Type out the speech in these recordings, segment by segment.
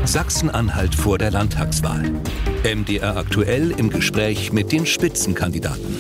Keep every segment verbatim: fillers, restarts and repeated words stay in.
Sachsen-Anhalt vor der Landtagswahl. M D R aktuell im Gespräch mit den Spitzenkandidaten.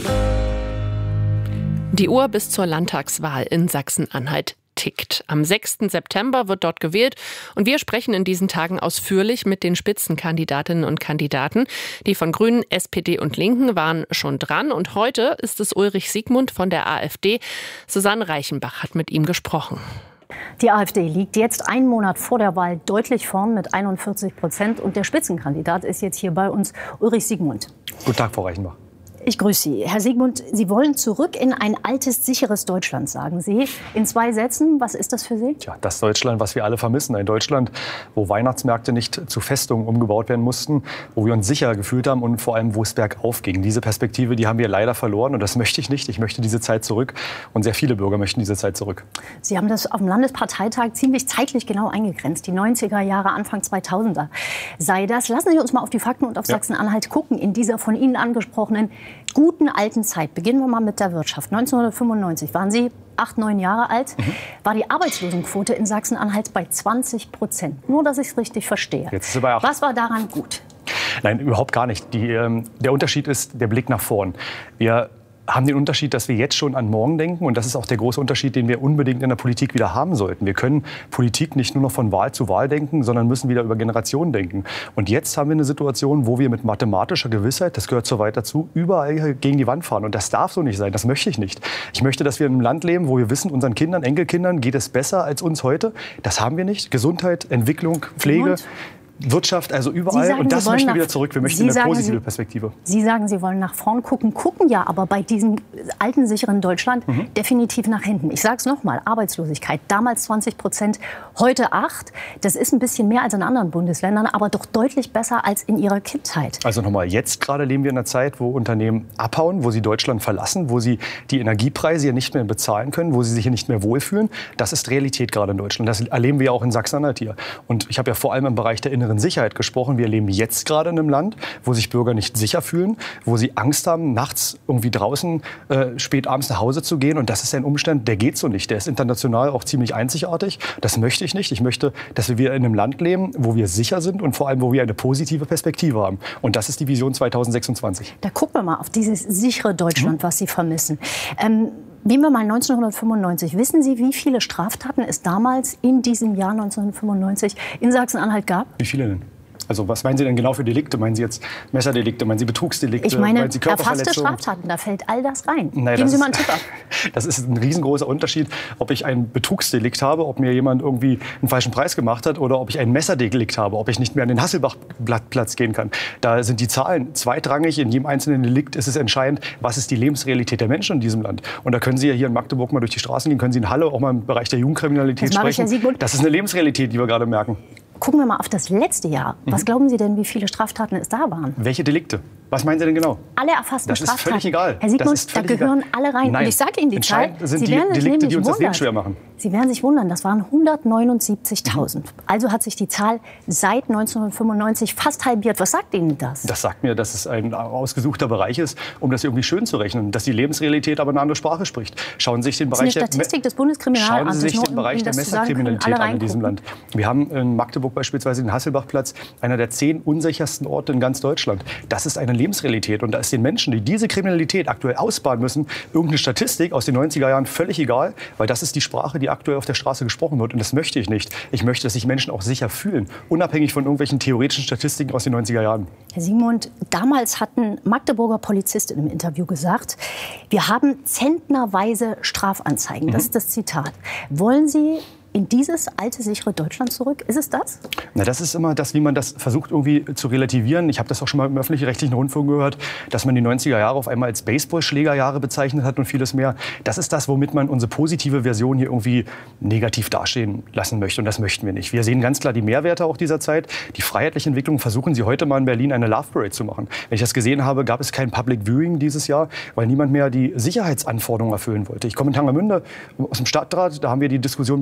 Die Uhr bis zur Landtagswahl in Sachsen-Anhalt tickt. Am sechsten September wird dort gewählt und wir sprechen in diesen Tagen ausführlich mit den Spitzenkandidatinnen und Kandidaten. Die von Grünen, S P D und Linken waren schon dran und heute ist es Ulrich Siegmund von der AfD. Susanne Reichenbach hat mit ihm gesprochen. Die AfD liegt jetzt einen Monat vor der Wahl deutlich vorn mit einundvierzig Prozent und der Spitzenkandidat ist jetzt hier bei uns, Ulrich Siegmund. Guten Tag, Frau Reichenbach. Ich grüße Sie. Herr Siegmund, Sie wollen zurück in ein altes, sicheres Deutschland, sagen Sie. In zwei Sätzen, was ist das für Sie? Tja, das Deutschland, was wir alle vermissen. Ein Deutschland, wo Weihnachtsmärkte nicht zu Festungen umgebaut werden mussten, wo wir uns sicher gefühlt haben und vor allem, wo es bergauf ging. Diese Perspektive, die haben wir leider verloren und das möchte ich nicht. Ich möchte diese Zeit zurück und sehr viele Bürger möchten diese Zeit zurück. Sie haben das auf dem Landesparteitag ziemlich zeitlich genau eingegrenzt. Die neunziger Jahre, Anfang zweitausender sei das. Lassen Sie uns mal auf die Fakten und auf ja. Sachsen-Anhalt gucken in dieser von Ihnen angesprochenen guten alten Zeit. Beginnen wir mal mit der Wirtschaft. neunzehnhundertfünfundneunzig waren Sie acht, neun Jahre alt. Mhm. War die Arbeitslosenquote in Sachsen-Anhalt bei zwanzig Prozent. Nur, dass ich es richtig verstehe. Jetzt ist sie bei acht. Was war daran gut? Nein, überhaupt gar nicht. Die, ähm, der Unterschied ist der Blick nach vorn. Wir haben den Unterschied, dass wir jetzt schon an morgen denken. Und das ist auch der große Unterschied, den wir unbedingt in der Politik wieder haben sollten. Wir können Politik nicht nur noch von Wahl zu Wahl denken, sondern müssen wieder über Generationen denken. Und jetzt haben wir eine Situation, wo wir mit mathematischer Gewissheit, das gehört so weit dazu, überall gegen die Wand fahren. Und das darf so nicht sein. Das möchte ich nicht. Ich möchte, dass wir in einem Land leben, wo wir wissen, unseren Kindern, Enkelkindern geht es besser als uns heute. Das haben wir nicht. Gesundheit, Entwicklung, Pflege. Und? Wirtschaft, also überall. Sagen, und das möchten wir wieder zurück. Wir möchten Sie eine positive Sie, Perspektive. Sie sagen, Sie wollen nach vorn gucken, gucken ja aber bei diesem alten, sicheren Deutschland mhm. definitiv nach hinten. Ich sage es nochmal, Arbeitslosigkeit, damals zwanzig Prozent, heute acht. Das ist ein bisschen mehr als in anderen Bundesländern, aber doch deutlich besser als in Ihrer Kindheit. Also nochmal, jetzt gerade leben wir in einer Zeit, wo Unternehmen abhauen, wo sie Deutschland verlassen, wo sie die Energiepreise hier nicht mehr bezahlen können, wo sie sich hier nicht mehr wohlfühlen. Das ist Realität gerade in Deutschland. Das erleben wir ja auch in Sachsen-Anhalt hier. Und ich habe ja vor allem im Bereich der inneren Sicherheit gesprochen. Wir leben jetzt gerade in einem Land, wo sich Bürger nicht sicher fühlen, wo sie Angst haben, nachts irgendwie draußen äh, spät abends nach Hause zu gehen. Und das ist ein Umstand, der geht so nicht. Der ist international auch ziemlich einzigartig. Das möchte ich nicht. Ich möchte, dass wir wieder in einem Land leben, wo wir sicher sind und vor allem, wo wir eine positive Perspektive haben. Und das ist die Vision zweitausendsechsundzwanzig. Da gucken wir mal auf dieses sichere Deutschland, mhm. was Sie vermissen. Ähm, Nehmen wir mal neunzehnhundertfünfundneunzig. Wissen Sie, wie viele Straftaten es damals in diesem Jahr neunzehnhundertfünfundneunzig in Sachsen-Anhalt gab? Wie viele denn? Also was meinen Sie denn genau für Delikte? Meinen Sie jetzt Messerdelikte? Meinen Sie Betrugsdelikte? Ich meine, meinen Sie erfasste Straftaten, da fällt all das rein. Nein, Geben Sie mal einen ist, Tipp ab. Das ist ein riesengroßer Unterschied, ob ich ein Betrugsdelikt habe, ob mir jemand irgendwie einen falschen Preis gemacht hat oder ob ich ein Messerdelikt habe, ob ich nicht mehr an den Hasselbachplatz gehen kann. Da sind die Zahlen zweitrangig. In jedem einzelnen Delikt ist es entscheidend, was ist die Lebensrealität der Menschen in diesem Land. Und da können Sie ja hier in Magdeburg mal durch die Straßen gehen, können Sie in Halle auch mal im Bereich der Jugendkriminalität das sprechen. Ich, Herr das ist eine Lebensrealität, die wir gerade merken. Gucken wir mal auf das letzte Jahr. Was mhm. glauben Sie denn, wie viele Straftaten es da waren? Welche Delikte? Was meinen Sie denn genau? Alle erfassten das Straftaten. Das ist völlig egal. Herr Siegmund, da gehören egal. alle rein. Nein. Und ich sage Ihnen die Zahl. sind Sie die werden Delikte, die uns wundern. das Leben schwer machen. Sie werden sich wundern, das waren hundertneunundsiebzigtausend. Mhm. Also hat sich die Zahl seit neunzehnhundertfünfundneunzig fast halbiert. Was sagt Ihnen das? Das sagt mir, dass es ein ausgesuchter Bereich ist, um das irgendwie schön zu rechnen. Dass die Lebensrealität aber eine andere Sprache spricht. Schauen Sie sich den Bereich das ist eine Statistik des Bundeskriminalamtes. Schauen Sie sich den um, Bereich um der Messerkriminalität an in diesem Land. Wir haben in Magdeburg beispielsweise den Hasselbachplatz, einer der zehn unsichersten Orte in ganz Deutschland. Das ist eine Lebensrealität. Und da ist den Menschen, die diese Kriminalität aktuell ausbaden müssen, irgendeine Statistik aus den neunziger Jahren völlig egal, weil das ist die Sprache, die aktuell auf der Straße gesprochen wird. Und das möchte ich nicht. Ich möchte, dass sich Menschen auch sicher fühlen, unabhängig von irgendwelchen theoretischen Statistiken aus den neunziger Jahren. Herr Siegmund, damals hatten Magdeburger Polizisten im Interview gesagt, wir haben zentnerweise Strafanzeigen. Das ist das Zitat. Wollen Sie in dieses alte, sichere Deutschland zurück? Ist es das? Na, das ist immer das, wie man das versucht irgendwie zu relativieren. Ich habe das auch schon mal im öffentlich-rechtlichen Rundfunk gehört, dass man die neunziger Jahre auf einmal als Baseballschlägerjahre bezeichnet hat und vieles mehr. Das ist das, womit man unsere positive Version hier irgendwie negativ dastehen lassen möchte. Und das möchten wir nicht. Wir sehen ganz klar die Mehrwerte auch dieser Zeit. Die freiheitliche Entwicklung versuchen Sie heute mal in Berlin eine Love Parade zu machen. Wenn ich das gesehen habe, gab es kein Public Viewing dieses Jahr, weil niemand mehr die Sicherheitsanforderungen erfüllen wollte. Ich komme in Tangermünde aus dem Stadtrat, da haben wir die Diskussion beim Burgfest.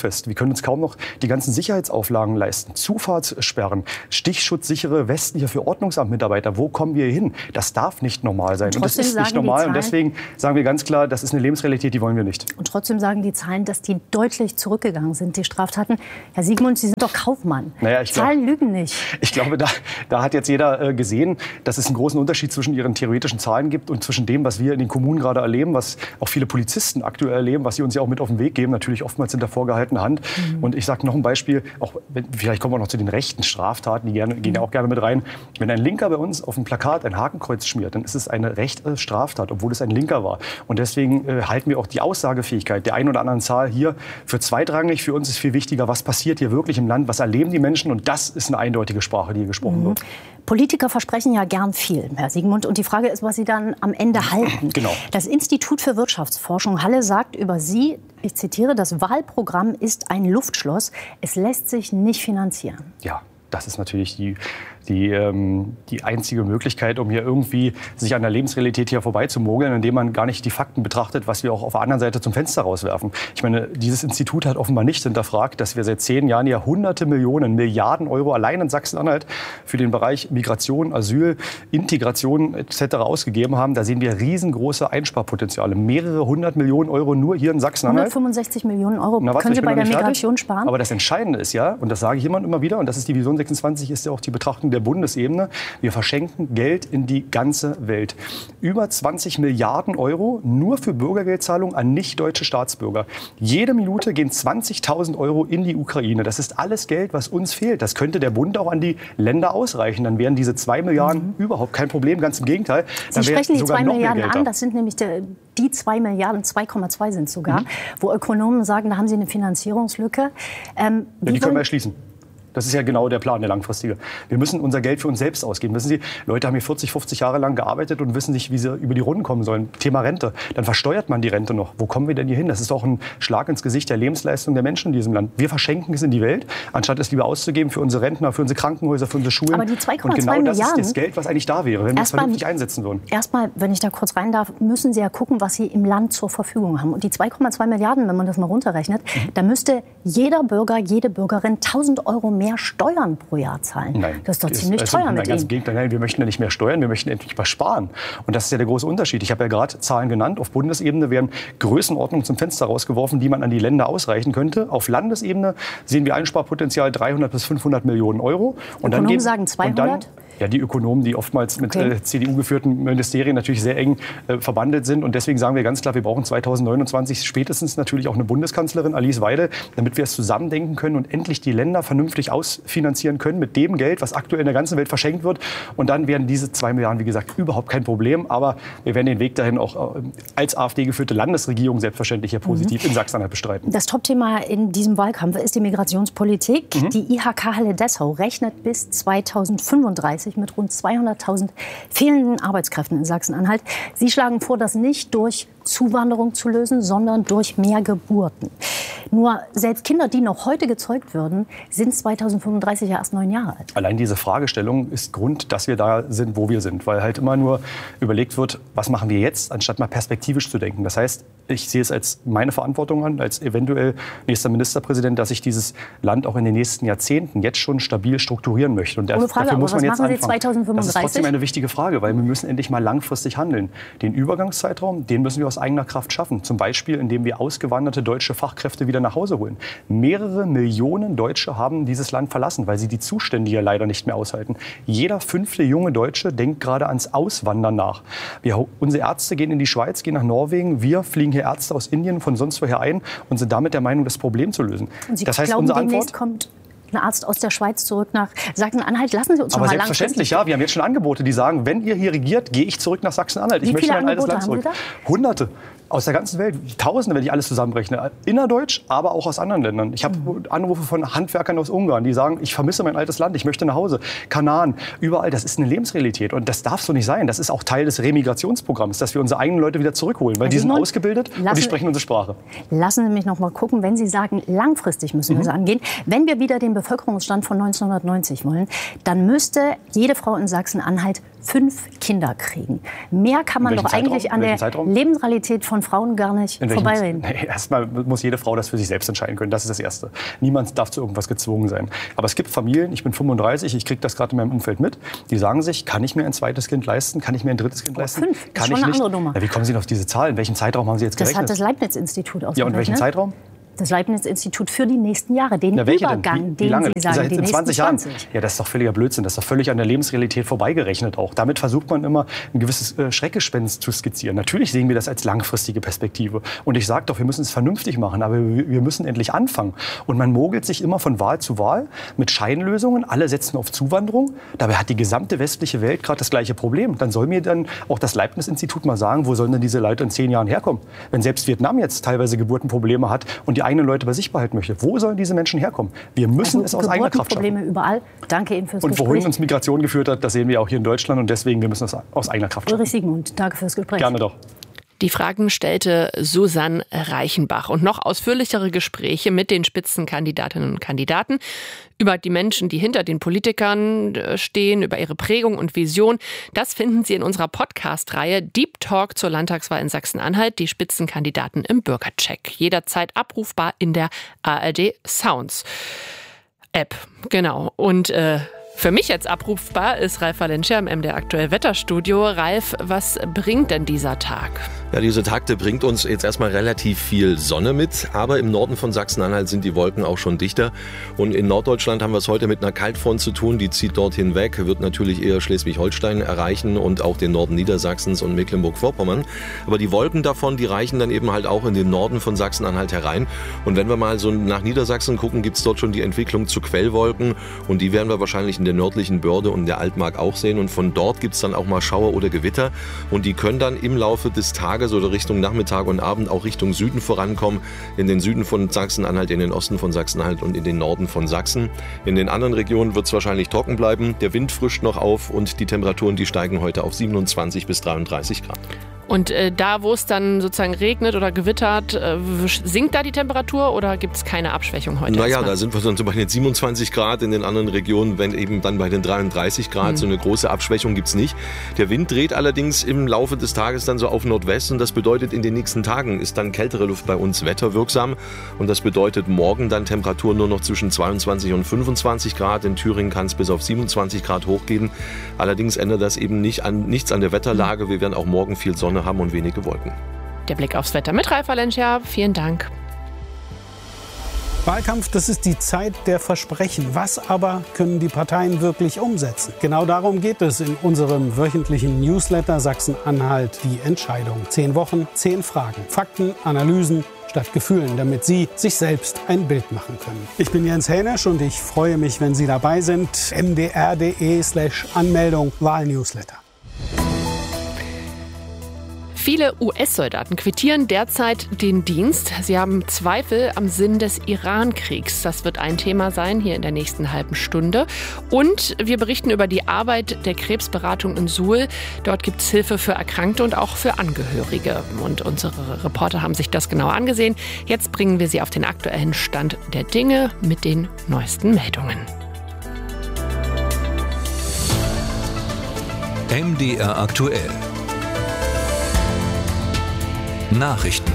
druckfest. Wir können uns kaum noch die ganzen Sicherheitsauflagen leisten. Zufahrtssperren, stichschutzsichere Westen hier für Ordnungsamtmitarbeiter. Wo kommen wir hin? Das darf nicht normal sein. Und, und das ist nicht normal. Und deswegen sagen wir ganz klar, das ist eine Lebensrealität, die wollen wir nicht. Und trotzdem sagen die Zahlen, dass die deutlich zurückgegangen sind, die Straftaten. Herr Siegmund, Sie sind doch Kaufmann. Naja, ich Zahlen glaub, lügen nicht. Ich glaube, da, da hat jetzt jeder äh, gesehen, dass es einen großen Unterschied zwischen Ihren theoretischen Zahlen gibt und zwischen dem, was wir in den Kommunen gerade erleben, was auch viele Polizisten aktuell erleben, was sie uns ja auch mit auf den Weg geben, natürlich oftmals hinter vorgehaltener Hand. Mhm. Und ich sage noch ein Beispiel, auch, vielleicht kommen wir noch zu den rechten Straftaten, die gerne, gehen ja auch gerne mit rein. Wenn ein Linker bei uns auf dem Plakat ein Hakenkreuz schmiert, dann ist es eine rechte Straftat, obwohl es ein Linker war. Und deswegen äh, halten wir auch die Aussagefähigkeit der einen oder anderen Zahl hier für zweitrangig. Für uns ist viel wichtiger, was passiert hier wirklich im Land, was erleben die Menschen. Und das ist eine eindeutige Sprache, die hier gesprochen mhm. wird. Politiker versprechen ja gern viel, Herr Siegmund. Und die Frage ist, was sie dann am Ende halten. Genau. Das Institut für Wirtschaftsforschung Halle sagt über Sie, ich zitiere, das Wahlprogramm ist ein Luftschloss. Es lässt sich nicht finanzieren. Ja, das ist natürlich die... Die, ähm, die einzige Möglichkeit, um hier irgendwie sich an der Lebensrealität hier vorbeizumogeln, indem man gar nicht die Fakten betrachtet, was wir auch auf der anderen Seite zum Fenster rauswerfen. Ich meine, dieses Institut hat offenbar nicht hinterfragt, dass wir seit zehn Jahren ja hunderte Millionen, Milliarden Euro allein in Sachsen-Anhalt für den Bereich Migration, Asyl, Integration et cetera ausgegeben haben. Da sehen wir riesengroße Einsparpotenziale. Mehrere hundert Millionen Euro nur hier in Sachsen-Anhalt. hundertfünfundsechzig Millionen Euro Na, können Sie bei der Migration fertig. sparen? Aber das Entscheidende ist ja, und das sage ich immer und immer wieder, und das ist die Vision sechsundzwanzig, ist ja auch die Betrachtung der Bundesebene. Wir verschenken Geld in die ganze Welt. Über zwanzig Milliarden Euro nur für Bürgergeldzahlungen an nicht-deutsche Staatsbürger. Jede Minute gehen zwanzigtausend Euro in die Ukraine. Das ist alles Geld, was uns fehlt. Das könnte der Bund auch an die Länder ausreichen. Dann wären diese zwei Milliarden mhm. überhaupt kein Problem. Ganz im Gegenteil. Sie sprechen die zwei Milliarden an. Das sind nämlich der, die zwei Milliarden, zwei Komma zwei sind sogar, mhm. wo Ökonomen sagen, da haben sie eine Finanzierungslücke. Ähm, ja, die können wir erschließen. Das ist ja genau der Plan, der langfristige. Wir müssen unser Geld für uns selbst ausgeben. Wissen Sie, Leute haben hier vierzig, fünfzig Jahre lang gearbeitet und wissen nicht, wie sie über die Runden kommen sollen. Thema Rente. Dann versteuert man die Rente noch. Wo kommen wir denn hier hin? Das ist doch ein Schlag ins Gesicht der Lebensleistung der Menschen in diesem Land. Wir verschenken es in die Welt, anstatt es lieber auszugeben für unsere Rentner, für unsere Krankenhäuser, für unsere Schulen. Aber die zwei Komma zwei Milliarden. Und genau Milliarden, das ist das Geld, was eigentlich da wäre, wenn wir es vernünftig einsetzen würden. Erstmal, wenn ich da kurz rein darf, müssen Sie ja gucken, was Sie im Land zur Verfügung haben. Und die zwei Komma zwei Milliarden, wenn man das mal runterrechnet, mhm. da müsste jeder Bürger, jede Bürgerin tausend Euro mehr Steuern pro Jahr zahlen. Nein, das ist doch ziemlich also, teuer mit Ihnen. Ganz Ihnen. im Gegenteil, nein, wir möchten ja nicht mehr steuern, wir möchten endlich mal sparen. Und das ist ja der große Unterschied. Ich habe ja gerade Zahlen genannt. Auf Bundesebene werden Größenordnungen zum Fenster rausgeworfen, die man an die Länder ausreichen könnte. Auf Landesebene sehen wir Einsparpotenzial dreihundert bis fünfhundert Millionen Euro. Und Ökonomen dann gehen, sagen zweihundert? Ja, die Ökonomen, die oftmals mit okay. äh, C D U-geführten Ministerien natürlich sehr eng äh, verbandelt sind. Und deswegen sagen wir ganz klar, wir brauchen zweitausendneunundzwanzig spätestens natürlich auch eine Bundeskanzlerin, Alice Weidel, damit wir es zusammendenken können und endlich die Länder vernünftig ausfinanzieren können mit dem Geld, was aktuell in der ganzen Welt verschenkt wird. Und dann wären diese zwei Milliarden, wie gesagt, überhaupt kein Problem. Aber wir werden den Weg dahin auch äh, als AfD-geführte Landesregierung selbstverständlich hier positiv mhm. in Sachsen-Anhalt bestreiten. Das Topthema in diesem Wahlkampf ist die Migrationspolitik. Mhm. Die I H K Halle Dessau rechnet bis zweitausendfünfunddreißig mit rund zweihunderttausend fehlenden Arbeitskräften in Sachsen-Anhalt. Sie schlagen vor, das nicht durch Zuwanderung zu lösen, sondern durch mehr Geburten. Nur selbst Kinder, die noch heute gezeugt würden, sind zweitausendfünfunddreißig ja erst neun Jahre alt. Allein diese Fragestellung ist Grund, dass wir da sind, wo wir sind. Weil halt immer nur überlegt wird, was machen wir jetzt, anstatt mal perspektivisch zu denken. Das heißt, ich sehe es als meine Verantwortung an, als eventuell nächster Ministerpräsident, dass ich dieses Land auch in den nächsten Jahrzehnten jetzt schon stabil strukturieren möchte. Und Ohne Frage, dafür muss aber man was jetzt machen Sie anfangen. zweitausendfünfunddreißig? Das ist trotzdem eine wichtige Frage, weil wir müssen endlich mal langfristig handeln. Den Übergangszeitraum, den müssen wir aus eigener Kraft schaffen. Zum Beispiel, indem wir ausgewanderte deutsche Fachkräfte wieder nach Hause holen. Mehrere Millionen Deutsche haben dieses Land verlassen, weil sie die Zustände hier leider nicht mehr aushalten. Jeder fünfte junge Deutsche denkt gerade ans Auswandern nach. Wir, unsere Ärzte gehen in die Schweiz, gehen nach Norwegen. Wir fliegen hier Ärzte aus Indien von sonst woher ein und sind damit der Meinung, das Problem zu lösen. Und Sie das heißt, glauben, unsere demnächst Antwort kommt ein Arzt aus der Schweiz zurück nach Sachsen-Anhalt. Lassen Sie uns noch Aber mal selbstverständlich, ja. Wir haben jetzt schon Angebote, die sagen, wenn ihr hier regiert, gehe ich zurück nach Sachsen-Anhalt. Ich Wie möchte viele in ein altes Angebote Land zurück. haben Sie da? Hunderte. Aus der ganzen Welt, Tausende, wenn ich alles zusammenrechne. Innerdeutsch, aber auch aus anderen Ländern. Ich habe mhm. Anrufe von Handwerkern aus Ungarn, die sagen, ich vermisse mein altes Land, ich möchte nach Hause. Kanaren, überall, das ist eine Lebensrealität. Und das darf so nicht sein. Das ist auch Teil des Remigrationsprogramms, dass wir unsere eigenen Leute wieder zurückholen. Weil die sind ausgebildet und die sprechen unsere Sprache. Lassen Sie mich noch mal gucken, wenn Sie sagen, langfristig müssen wir mhm. es angehen. Wenn wir wieder den Bevölkerungsstand von neunzehnhundertneunzig wollen, dann müsste jede Frau in Sachsen-Anhalt fünf Kinder kriegen. Mehr kann man doch Zeitraum? eigentlich an der Zeitraum? Lebensrealität von Frauen gar nicht vorbeireden. Nee, erstmal muss jede Frau das für sich selbst entscheiden können. Das ist das Erste. Niemand darf zu irgendwas gezwungen sein. Aber es gibt Familien, ich bin fünfunddreißig, ich kriege das gerade in meinem Umfeld mit, die sagen sich, kann ich mir ein zweites Kind leisten? Kann ich mir ein drittes Kind Aber leisten? fünf, kann ist schon ich eine nicht. andere Nummer. Ja, wie kommen Sie denn auf diese Zahl? In welchem Zeitraum haben Sie jetzt gerechnet? Das hat das Leibniz-Institut ausgerechnet. Ja, und welchen ne? Zeitraum? Das Leibniz-Institut für die nächsten Jahre, den Na, welche Übergang, denn? Wie, wie den lange? Sie sagen, Seit die in nächsten zwanzig Jahren. zwanzig. Ja, das ist doch völliger Blödsinn. Das ist doch völlig an der Lebensrealität vorbeigerechnet auch. Damit versucht man immer, ein gewisses äh, Schreckgespenst zu skizzieren. Natürlich sehen wir das als langfristige Perspektive. Und ich sage doch, wir müssen es vernünftig machen, aber wir, wir müssen endlich anfangen. Und man mogelt sich immer von Wahl zu Wahl mit Scheinlösungen. Alle setzen auf Zuwanderung. Dabei hat die gesamte westliche Welt gerade das gleiche Problem. Dann soll mir dann auch das Leibniz-Institut mal sagen, wo sollen denn diese Leute in zehn Jahren herkommen? Wenn selbst Vietnam jetzt teilweise Geburtenprobleme hat und die eigenen Leute bei sich behalten möchte, wo sollen die diese Menschen herkommen? Wir müssen also es aus eigener Kraft Probleme schaffen. überall. Danke Ihnen fürs und Gespräch. Und wohin uns Migration geführt hat, das sehen wir auch hier in Deutschland. Und deswegen, wir müssen es aus eigener Kraft schaffen. Ulrich Siegmund, danke fürs Gespräch. Gerne doch. Die Fragen stellte Susanne Reichenbach und noch ausführlichere Gespräche mit den Spitzenkandidatinnen und Kandidaten über die Menschen, die hinter den Politikern stehen, über ihre Prägung und Vision. Das finden Sie in unserer Podcast-Reihe Deep Talk zur Landtagswahl in Sachsen-Anhalt, die Spitzenkandidaten im Bürgercheck. Jederzeit abrufbar in der A R D Sounds App. Genau. Und äh, für mich jetzt abrufbar ist Ralf Valencia im M D R Aktuell Wetterstudio. Ralf, was bringt denn dieser Tag? Ja, dieser Tag, der bringt uns jetzt erstmal relativ viel Sonne mit, aber im Norden von Sachsen-Anhalt sind die Wolken auch schon dichter. Und in Norddeutschland haben wir es heute mit einer Kaltfront zu tun, die zieht dorthin weg, wird natürlich eher Schleswig-Holstein erreichen und auch den Norden Niedersachsens und Mecklenburg-Vorpommern. Aber die Wolken davon, die reichen dann eben halt auch in den Norden von Sachsen-Anhalt herein. Und wenn wir mal so nach Niedersachsen gucken, gibt es dort schon die Entwicklung zu Quellwolken und die werden wir wahrscheinlich in der nördlichen Börde und der Altmark auch sehen. Und von dort gibt es dann auch mal Schauer oder Gewitter und die können dann im Laufe des Tages oder Richtung Nachmittag und Abend auch Richtung Süden vorankommen. In den Süden von Sachsen-Anhalt, in den Osten von Sachsen-Anhalt und in den Norden von Sachsen. In den anderen Regionen wird es wahrscheinlich trocken bleiben. Der Wind frischt noch auf und die Temperaturen, die steigen heute auf siebenundzwanzig bis dreiunddreißig Grad. Und äh, da, wo es dann sozusagen regnet oder gewittert, äh, sinkt da die Temperatur oder gibt es keine Abschwächung heute? Naja, erstmal? Da sind wir dann so bei den siebenundzwanzig Grad, in den anderen Regionen, wenn eben dann bei den dreiunddreißig Grad. Mhm. So eine große Abschwächung gibt es nicht. Der Wind dreht allerdings im Laufe des Tages dann so auf Nordwest und das bedeutet, in den nächsten Tagen ist dann kältere Luft bei uns wetterwirksam und das bedeutet morgen dann Temperaturen nur noch zwischen zweiundzwanzig und fünfundzwanzig Grad. In Thüringen kann es bis auf siebenundzwanzig Grad hochgehen. Allerdings ändert das eben nicht an, nichts an der Wetterlage. Wir werden auch morgen viel Sonne haben und wenige Wolken. Der Blick aufs Wetter mit Ralf Valencia. Vielen Dank. Wahlkampf, das ist die Zeit der Versprechen. Was aber können die Parteien wirklich umsetzen? Genau darum geht es in unserem wöchentlichen Newsletter Sachsen-Anhalt die Entscheidung. Zehn Wochen, zehn Fragen, Fakten, Analysen statt Gefühlen, damit Sie sich selbst ein Bild machen können. Ich bin Jens Hänisch und ich freue mich, wenn Sie dabei sind. m d r punkt d e slash Anmeldung Wahlnewsletter. Viele U S-Soldaten quittieren derzeit den Dienst. Sie haben Zweifel am Sinn des Iran-Kriegs. Das wird ein Thema sein hier in der nächsten halben Stunde. Und wir berichten über die Arbeit der Krebsberatung in Suhl. Dort gibt es Hilfe für Erkrankte und auch für Angehörige. Und unsere Reporter haben sich das genau angesehen. Jetzt bringen wir Sie auf den aktuellen Stand der Dinge mit den neuesten Meldungen. M D R aktuell. Nachrichten.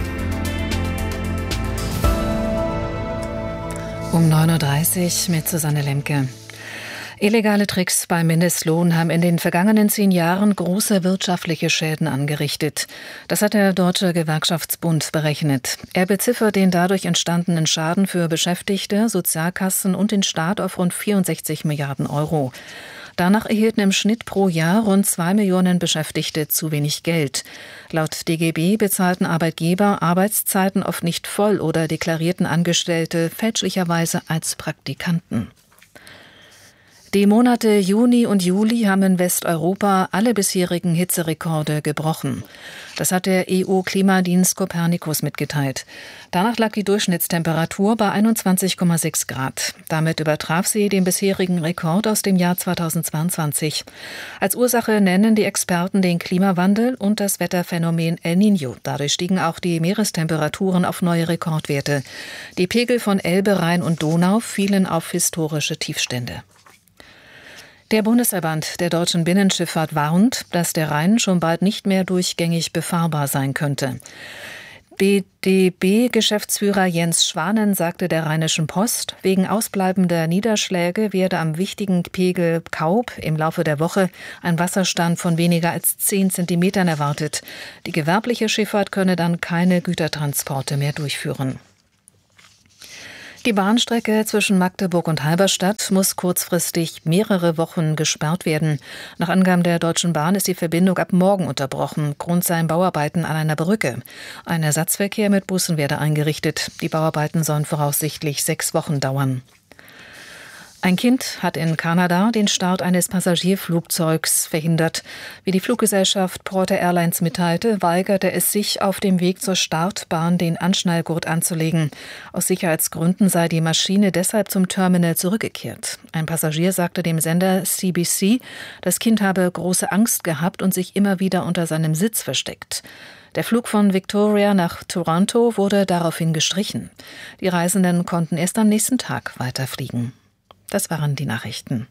Um neun Uhr dreißig mit Susanne Lemke. Illegale Tricks beim Mindestlohn haben in den vergangenen zehn Jahren große wirtschaftliche Schäden angerichtet. Das hat der Deutsche Gewerkschaftsbund berechnet. Er beziffert den dadurch entstandenen Schaden für Beschäftigte, Sozialkassen und den Staat auf rund vierundsechzig Milliarden Euro. Danach erhielten im Schnitt pro Jahr rund zwei Millionen Beschäftigte zu wenig Geld. Laut D G B bezahlten Arbeitgeber Arbeitszeiten oft nicht voll oder deklarierten Angestellte fälschlicherweise als Praktikanten. Die Monate Juni und Juli haben in Westeuropa alle bisherigen Hitzerekorde gebrochen. Das hat der E U-Klimadienst Copernicus mitgeteilt. Danach lag die Durchschnittstemperatur bei einundzwanzig Komma sechs Grad. Damit übertraf sie den bisherigen Rekord aus dem Jahr zweitausendzweiundzwanzig. Als Ursache nennen die Experten den Klimawandel und das Wetterphänomen El Niño. Dadurch stiegen auch die Meerestemperaturen auf neue Rekordwerte. Die Pegel von Elbe, Rhein und Donau fielen auf historische Tiefstände. Der Bundesverband der deutschen Binnenschifffahrt warnt, dass der Rhein schon bald nicht mehr durchgängig befahrbar sein könnte. B D B-Geschäftsführer Jens Schwanen sagte der Rheinischen Post, wegen ausbleibender Niederschläge werde am wichtigen Pegel Kaub im Laufe der Woche ein Wasserstand von weniger als zehn Zentimetern erwartet. Die gewerbliche Schifffahrt könne dann keine Gütertransporte mehr durchführen. Die Bahnstrecke zwischen Magdeburg und Halberstadt muss kurzfristig mehrere Wochen gesperrt werden. Nach Angaben der Deutschen Bahn ist die Verbindung ab morgen unterbrochen. Grund seien Bauarbeiten an einer Brücke. Ein Ersatzverkehr mit Bussen werde eingerichtet. Die Bauarbeiten sollen voraussichtlich sechs Wochen dauern. Ein Kind hat in Kanada den Start eines Passagierflugzeugs verhindert. Wie die Fluggesellschaft Porter Airlines mitteilte, weigerte es sich auf dem Weg zur Startbahn den Anschnallgurt anzulegen. Aus Sicherheitsgründen sei die Maschine deshalb zum Terminal zurückgekehrt. Ein Passagier sagte dem Sender C B C, das Kind habe große Angst gehabt und sich immer wieder unter seinem Sitz versteckt. Der Flug von Victoria nach Toronto wurde daraufhin gestrichen. Die Reisenden konnten erst am nächsten Tag weiterfliegen. Das waren die Nachrichten.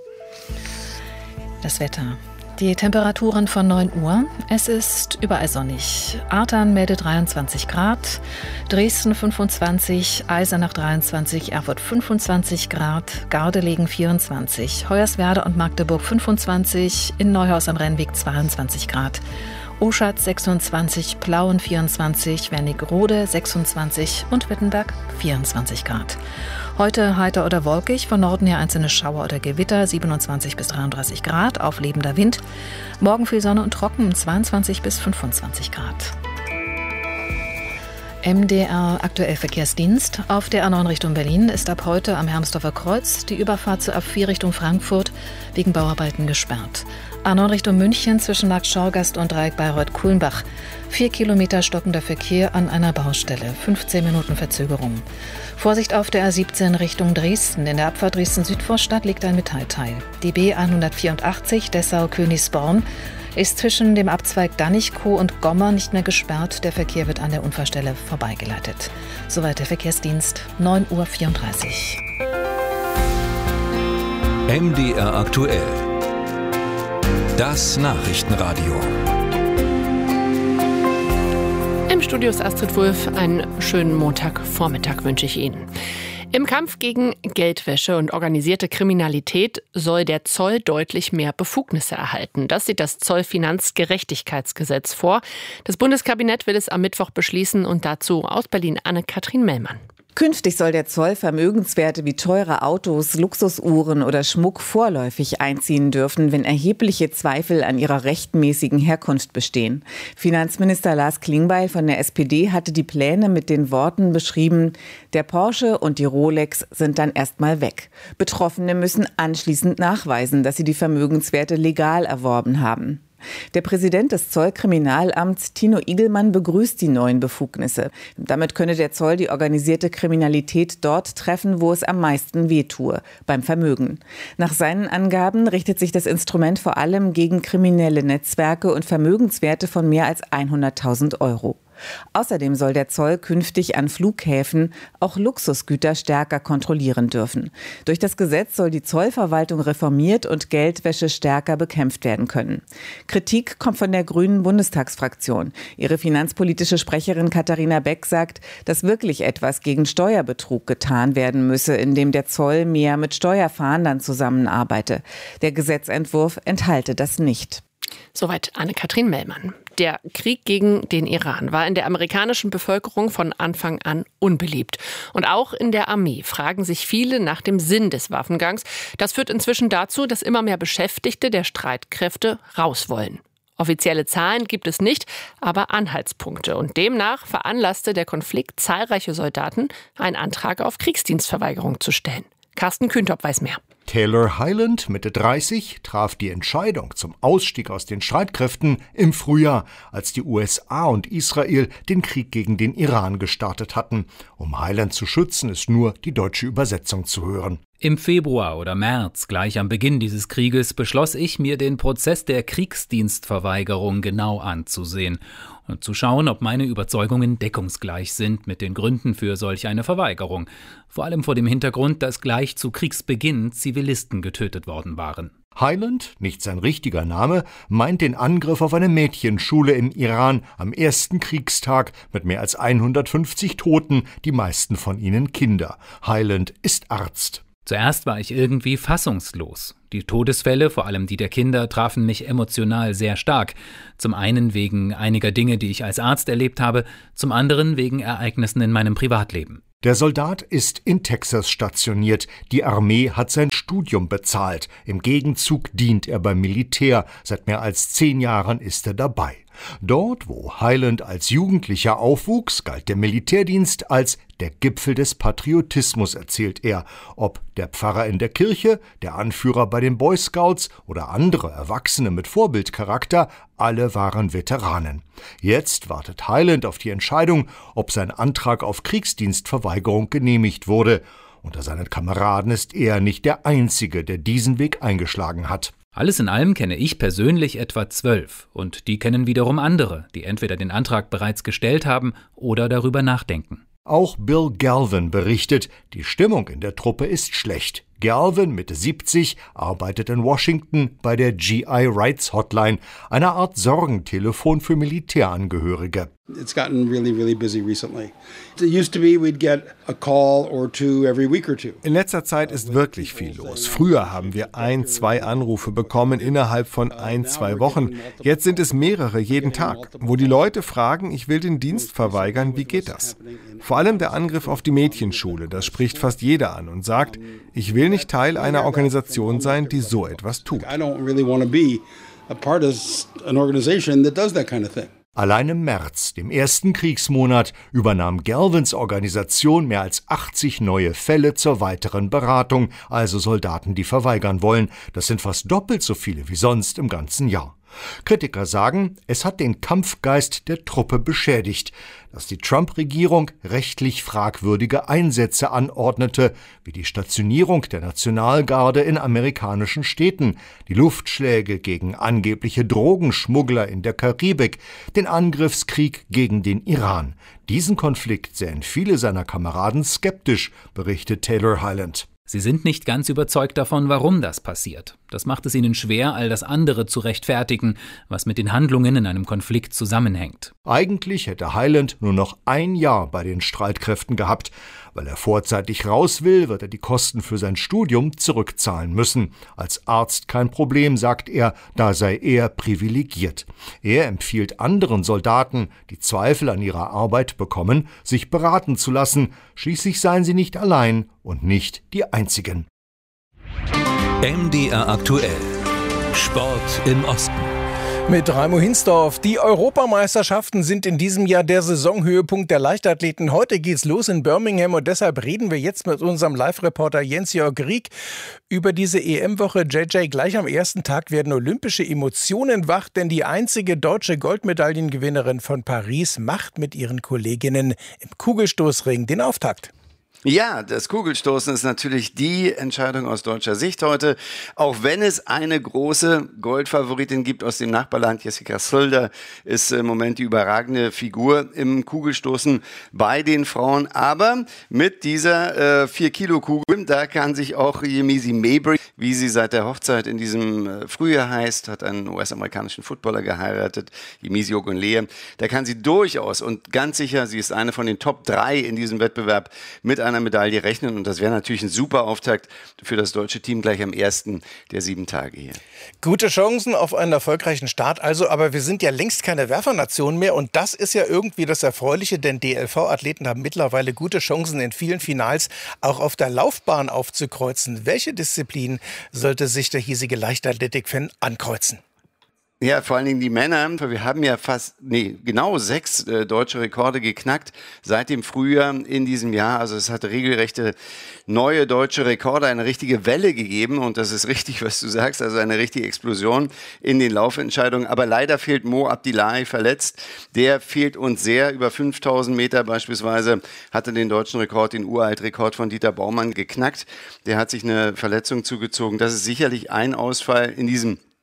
Das Wetter. Die Temperaturen von neun Uhr. Es ist überall sonnig. Artern meldet dreiundzwanzig Grad, Dresden fünfundzwanzig, Eisenach dreiundzwanzig, Erfurt fünfundzwanzig Grad, Gardelegen vierundzwanzig, Hoyerswerda und Magdeburg fünfundzwanzig, in Neuhaus am Rennweg zweiundzwanzig Grad. Oschatz sechsundzwanzig, Plauen vierundzwanzig, Wernigerode sechsundzwanzig und Wittenberg vierundzwanzig Grad. Heute heiter oder wolkig, von Norden her einzelne Schauer oder Gewitter, siebenundzwanzig bis dreiunddreißig Grad, auflebender Wind. Morgen viel Sonne und trocken, zweiundzwanzig bis fünfundzwanzig Grad. M D R Aktuell Verkehrsdienst. Auf der A neun Richtung Berlin ist ab heute am Hermsdorfer Kreuz die Überfahrt zur A vier Richtung Frankfurt wegen Bauarbeiten gesperrt. A neun Richtung München zwischen Markt Schorgast und Dreieck Bayreuth-Kulmbach. Vier Kilometer stockender Verkehr an einer Baustelle. fünfzehn Minuten Verzögerung. Vorsicht auf der A siebzehn Richtung Dresden. In der Abfahrt Dresden-Südvorstadt liegt ein Metallteil. Die B hundertvierundachtzig Dessau-Königsborn ist zwischen dem Abzweig Danichkow und Gommer nicht mehr gesperrt. Der Verkehr wird an der Unfallstelle vorbeigeleitet. Soweit der Verkehrsdienst, neun Uhr vierunddreißig. M D R aktuell. Das Nachrichtenradio. Im Studio ist Astrid Wulff. Einen schönen Montagvormittag wünsche ich Ihnen. Im Kampf gegen Geldwäsche und organisierte Kriminalität soll der Zoll deutlich mehr Befugnisse erhalten. Das sieht das Zollfinanzgerechtigkeitsgesetz vor. Das Bundeskabinett will es am Mittwoch beschließen und dazu aus Berlin Anne-Kathrin Mellmann. Künftig soll der Zoll Vermögenswerte wie teure Autos, Luxusuhren oder Schmuck vorläufig einziehen dürfen, wenn erhebliche Zweifel an ihrer rechtmäßigen Herkunft bestehen. Finanzminister Lars Klingbeil von der S P D hatte die Pläne mit den Worten beschrieben: Der Porsche und die Rolex sind dann erstmal weg. Betroffene müssen anschließend nachweisen, dass sie die Vermögenswerte legal erworben haben. Der Präsident des Zollkriminalamts, Tino Igelmann, begrüßt die neuen Befugnisse. Damit könne der Zoll die organisierte Kriminalität dort treffen, wo es am meisten wehtue, beim Vermögen. Nach seinen Angaben richtet sich das Instrument vor allem gegen kriminelle Netzwerke und Vermögenswerte von mehr als hunderttausend Euro. Außerdem soll der Zoll künftig an Flughäfen auch Luxusgüter stärker kontrollieren dürfen. Durch das Gesetz soll die Zollverwaltung reformiert und Geldwäsche stärker bekämpft werden können. Kritik kommt von der Grünen Bundestagsfraktion. Ihre finanzpolitische Sprecherin Katharina Beck sagt, dass wirklich etwas gegen Steuerbetrug getan werden müsse, indem der Zoll mehr mit Steuerfahndern zusammenarbeite. Der Gesetzentwurf enthalte das nicht. Soweit Anne-Kathrin Mellmann. Der Krieg gegen den Iran war in der amerikanischen Bevölkerung von Anfang an unbeliebt. Und auch in der Armee fragen sich viele nach dem Sinn des Waffengangs. Das führt inzwischen dazu, dass immer mehr Beschäftigte der Streitkräfte raus wollen. Offizielle Zahlen gibt es nicht, aber Anhaltspunkte. Und demnach veranlasste der Konflikt zahlreiche Soldaten, einen Antrag auf Kriegsdienstverweigerung zu stellen. Carsten Kühntop weiß mehr. Taylor Hyland, Mitte dreißig, traf die Entscheidung zum Ausstieg aus den Streitkräften im Frühjahr, als die U S A und Israel den Krieg gegen den Iran gestartet hatten. Um Hyland zu schützen, ist nur die deutsche Übersetzung zu hören. Im Februar oder März, gleich am Beginn dieses Krieges, beschloss ich, mir den Prozess der Kriegsdienstverweigerung genau anzusehen und zu schauen, ob meine Überzeugungen deckungsgleich sind mit den Gründen für solch eine Verweigerung. Vor allem vor dem Hintergrund, dass gleich zu Kriegsbeginn Zivilisten getötet worden waren. Hyland, nicht sein richtiger Name, meint den Angriff auf eine Mädchenschule im Iran am ersten Kriegstag mit mehr als hundertfünfzig Toten, die meisten von ihnen Kinder. Hyland ist Arzt. Zuerst war ich irgendwie fassungslos. Die Todesfälle, vor allem die der Kinder, trafen mich emotional sehr stark. Zum einen wegen einiger Dinge, die ich als Arzt erlebt habe, zum anderen wegen Ereignissen in meinem Privatleben. Der Soldat ist in Texas stationiert. Die Armee hat sein Studium bezahlt. Im Gegenzug dient er beim Militär. Seit mehr als zehn Jahren ist er dabei. Dort, wo Hyland als Jugendlicher aufwuchs, galt der Militärdienst als der Gipfel des Patriotismus, erzählt er. Ob der Pfarrer in der Kirche, der Anführer bei den Boy Scouts oder andere Erwachsene mit Vorbildcharakter, alle waren Veteranen. Jetzt wartet Hyland auf die Entscheidung, ob sein Antrag auf Kriegsdienstverweigerung genehmigt wurde. Unter seinen Kameraden ist er nicht der Einzige, der diesen Weg eingeschlagen hat. Alles in allem kenne ich persönlich etwa zwölf und die kennen wiederum andere, die entweder den Antrag bereits gestellt haben oder darüber nachdenken. Auch Bill Galvin berichtet, die Stimmung in der Truppe ist schlecht. Galvin, Mitte siebzig, arbeitet in Washington bei der G I Rights Hotline, einer Art Sorgentelefon für Militärangehörige. It's gotten really, really busy recently. It used to be we'd get a call or two every week or two. In letzter Zeit ist wirklich viel los. Früher haben wir ein, zwei Anrufe bekommen innerhalb von ein, zwei Wochen. Jetzt sind es mehrere jeden Tag, wo die Leute fragen, ich will den Dienst verweigern, wie geht das? Vor allem der Angriff auf die Mädchenschule, das spricht fast jeder an und sagt, ich will nicht Teil einer Organisation sein, die so etwas tut. I don't really want to be a part of an organization that does that kind of thing. Allein im März, dem ersten Kriegsmonat, übernahm Galvins Organisation mehr als achtzig neue Fälle zur weiteren Beratung, also Soldaten, die verweigern wollen. Das sind fast doppelt so viele wie sonst im ganzen Jahr. Kritiker sagen, es hat den Kampfgeist der Truppe beschädigt, dass die Trump-Regierung rechtlich fragwürdige Einsätze anordnete, wie die Stationierung der Nationalgarde in amerikanischen Städten, die Luftschläge gegen angebliche Drogenschmuggler in der Karibik, den Angriffskrieg gegen den Iran. Diesen Konflikt sehen viele seiner Kameraden skeptisch, berichtet Taylor Hyland. Sie sind nicht ganz überzeugt davon, warum das passiert. Das macht es ihnen schwer, all das andere zu rechtfertigen, was mit den Handlungen in einem Konflikt zusammenhängt. Eigentlich hätte Hyland nur noch ein Jahr bei den Streitkräften gehabt. Weil er vorzeitig raus will, wird er die Kosten für sein Studium zurückzahlen müssen. Als Arzt kein Problem, sagt er, da sei er privilegiert. Er empfiehlt anderen Soldaten, die Zweifel an ihrer Arbeit bekommen, sich beraten zu lassen. Schließlich seien sie nicht allein und nicht die Einzigen. M D R aktuell. Sport im Osten. Mit Raimo Hinsdorf. Die Europameisterschaften sind in diesem Jahr der Saisonhöhepunkt der Leichtathleten. Heute geht's los in Birmingham und deshalb reden wir jetzt mit unserem Live-Reporter Jens-Jörg Rieck über diese E M-Woche. J J, gleich am ersten Tag werden olympische Emotionen wach, denn die einzige deutsche Goldmedaillengewinnerin von Paris macht mit ihren Kolleginnen im Kugelstoßring den Auftakt. Ja, das Kugelstoßen ist natürlich die Entscheidung aus deutscher Sicht heute. Auch wenn es eine große Goldfavoritin gibt aus dem Nachbarland, Jessica Slder ist im Moment die überragende Figur im Kugelstoßen bei den Frauen. Aber mit dieser äh, vier Kilo Kugel, da kann sich auch Yemisi Mabry, wie sie seit der Hochzeit in diesem äh, Frühjahr heißt, hat einen U S-amerikanischen Footballer geheiratet, Yemisi Ogunleye, da kann sie durchaus und ganz sicher, sie ist eine von den Top drei in diesem Wettbewerb, mit einer Medaille rechnen und das wäre natürlich ein super Auftakt für das deutsche Team gleich am ersten der sieben Tage hier. Gute Chancen auf einen erfolgreichen Start also, aber wir sind ja längst keine Werfernation mehr und das ist ja irgendwie das Erfreuliche, denn D L V-Athleten haben mittlerweile gute Chancen in vielen Finals auch auf der Laufbahn aufzukreuzen. Welche Disziplin sollte sich der hiesige Leichtathletik-Fan ankreuzen? Ja, vor allen Dingen die Männer. Wir haben ja fast, nee, genau sechs äh, deutsche Rekorde geknackt seit dem Frühjahr in diesem Jahr. Also es hat regelrechte neue deutsche Rekorde, eine richtige Welle gegeben. Und das ist richtig, was du sagst, also eine richtige Explosion in den Laufentscheidungen. Aber leider fehlt Mo Abdillahi verletzt. Der fehlt uns sehr. Über fünftausend Meter beispielsweise hatte den deutschen Rekord, den Uraltrekord von Dieter Baumann geknackt. Der hat sich eine Verletzung zugezogen. Das ist sicherlich ein Ausfall in diesem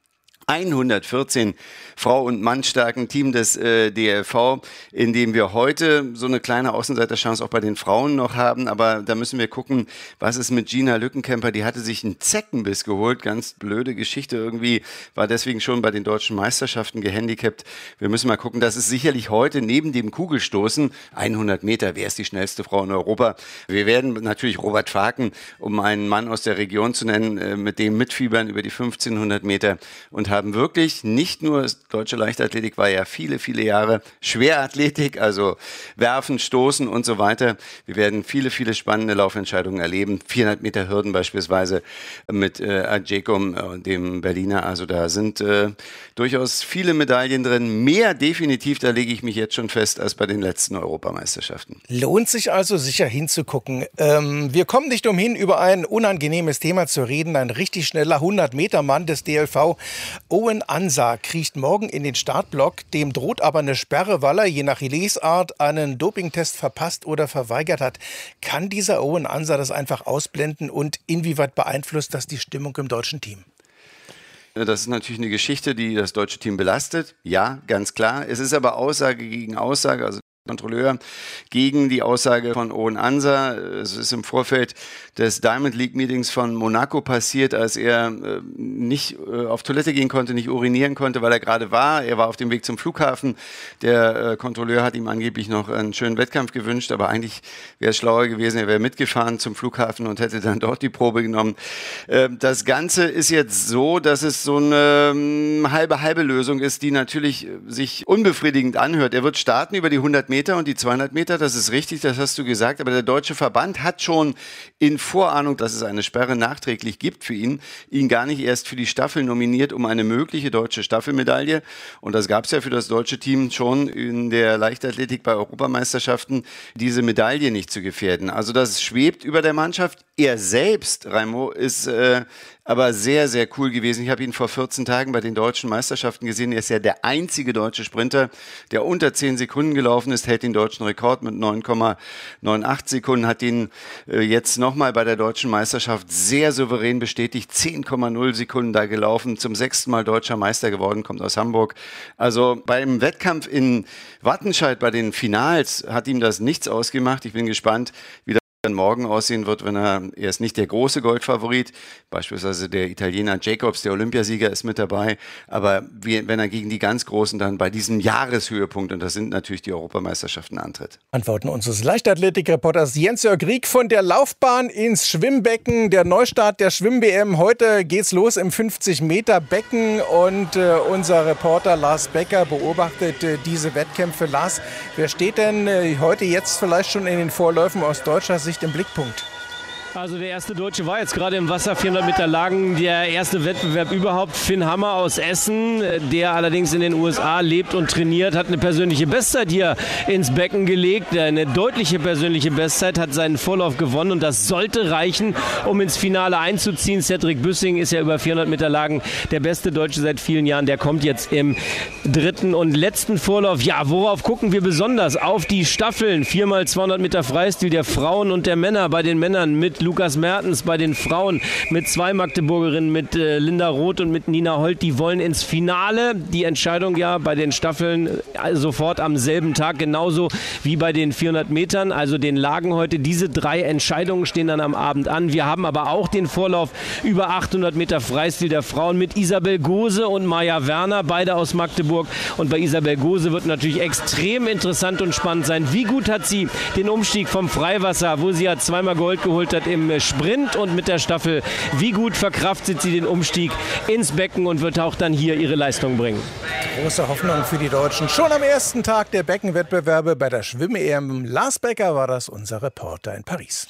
hundertvierzehn Frau- und Mannstarken Team des äh, D L V, in dem wir heute so eine kleine Außenseiterchance auch bei den Frauen noch haben. Aber da müssen wir gucken, was ist mit Gina Lückenkämper. Die hatte sich einen Zeckenbiss geholt. Ganz blöde Geschichte irgendwie. War deswegen schon bei den deutschen Meisterschaften gehandicapt. Wir müssen mal gucken. Das ist sicherlich heute neben dem Kugelstoßen hundert Meter. Wer ist die schnellste Frau in Europa? Wir werden natürlich Robert Faken, um einen Mann aus der Region zu nennen, äh, mit dem mitfiebern über die fünfzehnhundert Meter und haben wirklich nicht nur, deutsche Leichtathletik war ja viele, viele Jahre Schwerathletik, also Werfen, Stoßen und so weiter. Wir werden viele, viele spannende Laufentscheidungen erleben. vierhundert Meter Hürden beispielsweise mit äh, Jacob, äh, dem Berliner. Also da sind äh, durchaus viele Medaillen drin. Mehr definitiv, da lege ich mich jetzt schon fest, als bei den letzten Europameisterschaften. Lohnt sich also sicher hinzugucken. Ähm, wir kommen nicht umhin, über ein unangenehmes Thema zu reden. Ein richtig schneller hundert-Meter-Mann des D L V, Owen Ansah, kriecht morgen in den Startblock. Dem droht aber eine Sperre, weil er je nach Lesart einen Dopingtest verpasst oder verweigert hat. Kann dieser Owen Ansah das einfach ausblenden und inwieweit beeinflusst das die Stimmung im deutschen Team? Das ist natürlich eine Geschichte, die das deutsche Team belastet. Ja, ganz klar. Es ist aber Aussage gegen Aussage. Also Kontrolleur gegen die Aussage von Owen Ansah. Es ist im Vorfeld des Diamond League Meetings von Monaco passiert, als er äh, nicht äh, auf Toilette gehen konnte, nicht urinieren konnte, weil er gerade war. Er war auf dem Weg zum Flughafen. Der äh, Kontrolleur hat ihm angeblich noch einen schönen Wettkampf gewünscht, aber eigentlich wäre es schlauer gewesen, er wäre mitgefahren zum Flughafen und hätte dann dort die Probe genommen. Äh, das Ganze ist jetzt so, dass es so eine ähm, halbe halbe Lösung ist, die natürlich sich unbefriedigend anhört. Er wird starten über die hundert Meter und die zweihundert Meter, das ist richtig, das hast du gesagt, aber der deutsche Verband hat schon in Vorahnung, dass es eine Sperre nachträglich gibt für ihn, ihn gar nicht erst für die Staffel nominiert, um eine mögliche deutsche Staffelmedaille, und das gab es ja für das deutsche Team schon in der Leichtathletik bei Europameisterschaften, diese Medaille nicht zu gefährden. Also das schwebt über der Mannschaft. Er selbst, Raimo, ist äh, aber sehr, sehr cool gewesen. Ich habe ihn vor vierzehn Tagen bei den deutschen Meisterschaften gesehen. Er ist ja der einzige deutsche Sprinter, der unter zehn Sekunden gelaufen ist, hält den deutschen Rekord mit neun Komma achtundneunzig Sekunden, hat ihn äh, jetzt nochmal bei der deutschen Meisterschaft sehr souverän bestätigt. zehn Komma null Sekunden da gelaufen, zum sechsten Mal deutscher Meister geworden, kommt aus Hamburg. Also beim Wettkampf in Wattenscheid, bei den Finals, hat ihm das nichts ausgemacht. Ich bin gespannt, wie das dann morgen aussehen wird, wenn er, er ist nicht der große Goldfavorit, beispielsweise der Italiener Jacobs, der Olympiasieger, ist mit dabei, aber wie, wenn er gegen die ganz Großen dann bei diesem Jahreshöhepunkt, und das sind natürlich die Europameisterschaften, antritt. Antworten unseres Leichtathletik-Reporters Jens-Jörg Rieck von der Laufbahn ins Schwimmbecken, der Neustart der Schwimm-B M. Heute geht's los im fünfzig Meter Becken und äh, unser Reporter Lars Becker beobachtet äh, diese Wettkämpfe. Lars, wer steht denn äh, heute jetzt vielleicht schon in den Vorläufen aus deutscher Sicht im Blickpunkt? Also der erste Deutsche war jetzt gerade im Wasser, vierhundert Meter Lagen, der erste Wettbewerb überhaupt. Finn Hammer aus Essen, der allerdings in den U S A lebt und trainiert, hat eine persönliche Bestzeit hier ins Becken gelegt. Eine deutliche persönliche Bestzeit, hat seinen Vorlauf gewonnen und das sollte reichen, um ins Finale einzuziehen. Cedric Büssing ist ja über vierhundert Meter Lagen der beste Deutsche seit vielen Jahren. Der kommt jetzt im dritten und letzten Vorlauf. Ja, worauf gucken wir besonders? Auf die Staffeln. Viermal zweihundert Meter Freistil der Frauen und der Männer. Bei den Männern mit Lukas Mertens, bei den Frauen mit zwei Magdeburgerinnen, mit äh, Linda Roth und mit Nina Holt. Die wollen ins Finale. Die Entscheidung ja bei den Staffeln äh, sofort am selben Tag, genauso wie bei den vierhundert Metern, also den Lagen heute. Diese drei Entscheidungen stehen dann am Abend an. Wir haben aber auch den Vorlauf über achthundert Meter Freistil der Frauen mit Isabel Gose und Maja Werner, beide aus Magdeburg. Und bei Isabel Gose wird natürlich extrem interessant und spannend sein. Wie gut hat sie den Umstieg vom Freiwasser, wo sie ja zweimal Gold geholt hat, im Sprint und mit der Staffel. Wie gut verkraftet sie den Umstieg ins Becken und wird auch dann hier ihre Leistung bringen? Große Hoffnung für die Deutschen. Schon am ersten Tag der Beckenwettbewerbe bei der Schwimm-E M. Lars Becker war das, unser Reporter in Paris.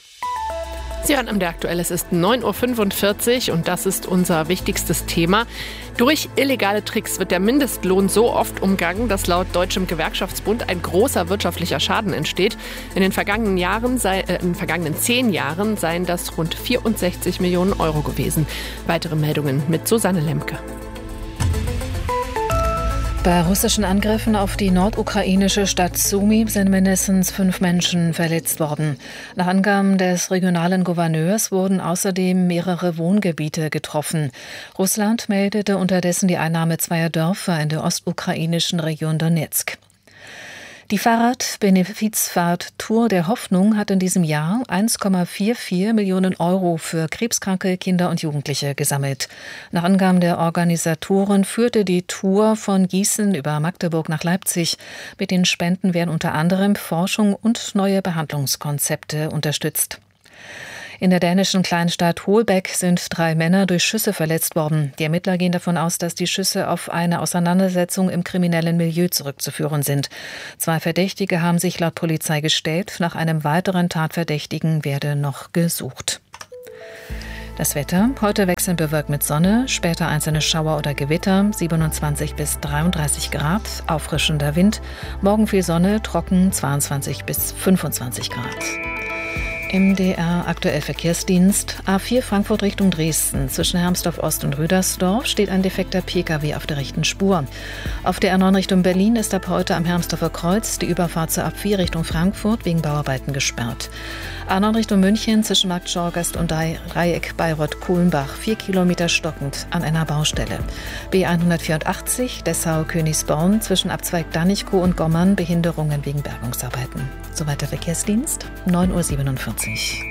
Sie hören am Der Aktuell, es ist neun Uhr fünfundvierzig und das ist unser wichtigstes Thema. Durch illegale Tricks wird der Mindestlohn so oft umgangen, dass laut Deutschem Gewerkschaftsbund ein großer wirtschaftlicher Schaden entsteht. In den vergangenen Jahren, sei, äh, in den vergangenen zehn Jahren seien das rund vierundsechzig Millionen Euro gewesen. Weitere Meldungen mit Susanne Lemke. Bei russischen Angriffen auf die nordukrainische Stadt Sumy sind mindestens fünf Menschen verletzt worden. Nach Angaben des regionalen Gouverneurs wurden außerdem mehrere Wohngebiete getroffen. Russland meldete unterdessen die Einnahme zweier Dörfer in der ostukrainischen Region Donezk. Die Fahrrad-Benefizfahrt Tour der Hoffnung hat in diesem Jahr eins Komma vierundvierzig Millionen Euro für krebskranke Kinder und Jugendliche gesammelt. Nach Angaben der Organisatoren führte die Tour von Gießen über Magdeburg nach Leipzig. Mit den Spenden werden unter anderem Forschung und neue Behandlungskonzepte unterstützt. In der dänischen Kleinstadt Holbæk sind drei Männer durch Schüsse verletzt worden. Die Ermittler gehen davon aus, dass die Schüsse auf eine Auseinandersetzung im kriminellen Milieu zurückzuführen sind. Zwei Verdächtige haben sich laut Polizei gestellt. Nach einem weiteren Tatverdächtigen werde noch gesucht. Das Wetter. Heute wechselnd bewölkt mit Sonne, später einzelne Schauer oder Gewitter, siebenundzwanzig bis dreiunddreißig Grad, auffrischender Wind. Morgen viel Sonne, trocken, zweiundzwanzig bis fünfundzwanzig Grad. M D R Aktuell Verkehrsdienst. A vier Frankfurt Richtung Dresden. Zwischen Hermsdorf Ost und Rüdersdorf steht ein defekter Pkw auf der rechten Spur. Auf der A neun Richtung Berlin ist ab heute am Hermsdorfer Kreuz die Überfahrt zur A vier Richtung Frankfurt wegen Bauarbeiten gesperrt. A neun Richtung München zwischen Markt Schorgast und Dreieck Bayreuth-Kulmbach. Vier Kilometer stockend an einer Baustelle. B hundertvierundachtzig Dessau-Königsborn zwischen Abzweig Danichkow und Gommern Behinderungen wegen Bergungsarbeiten. Soweit der Verkehrsdienst. neun Uhr siebenundvierzig.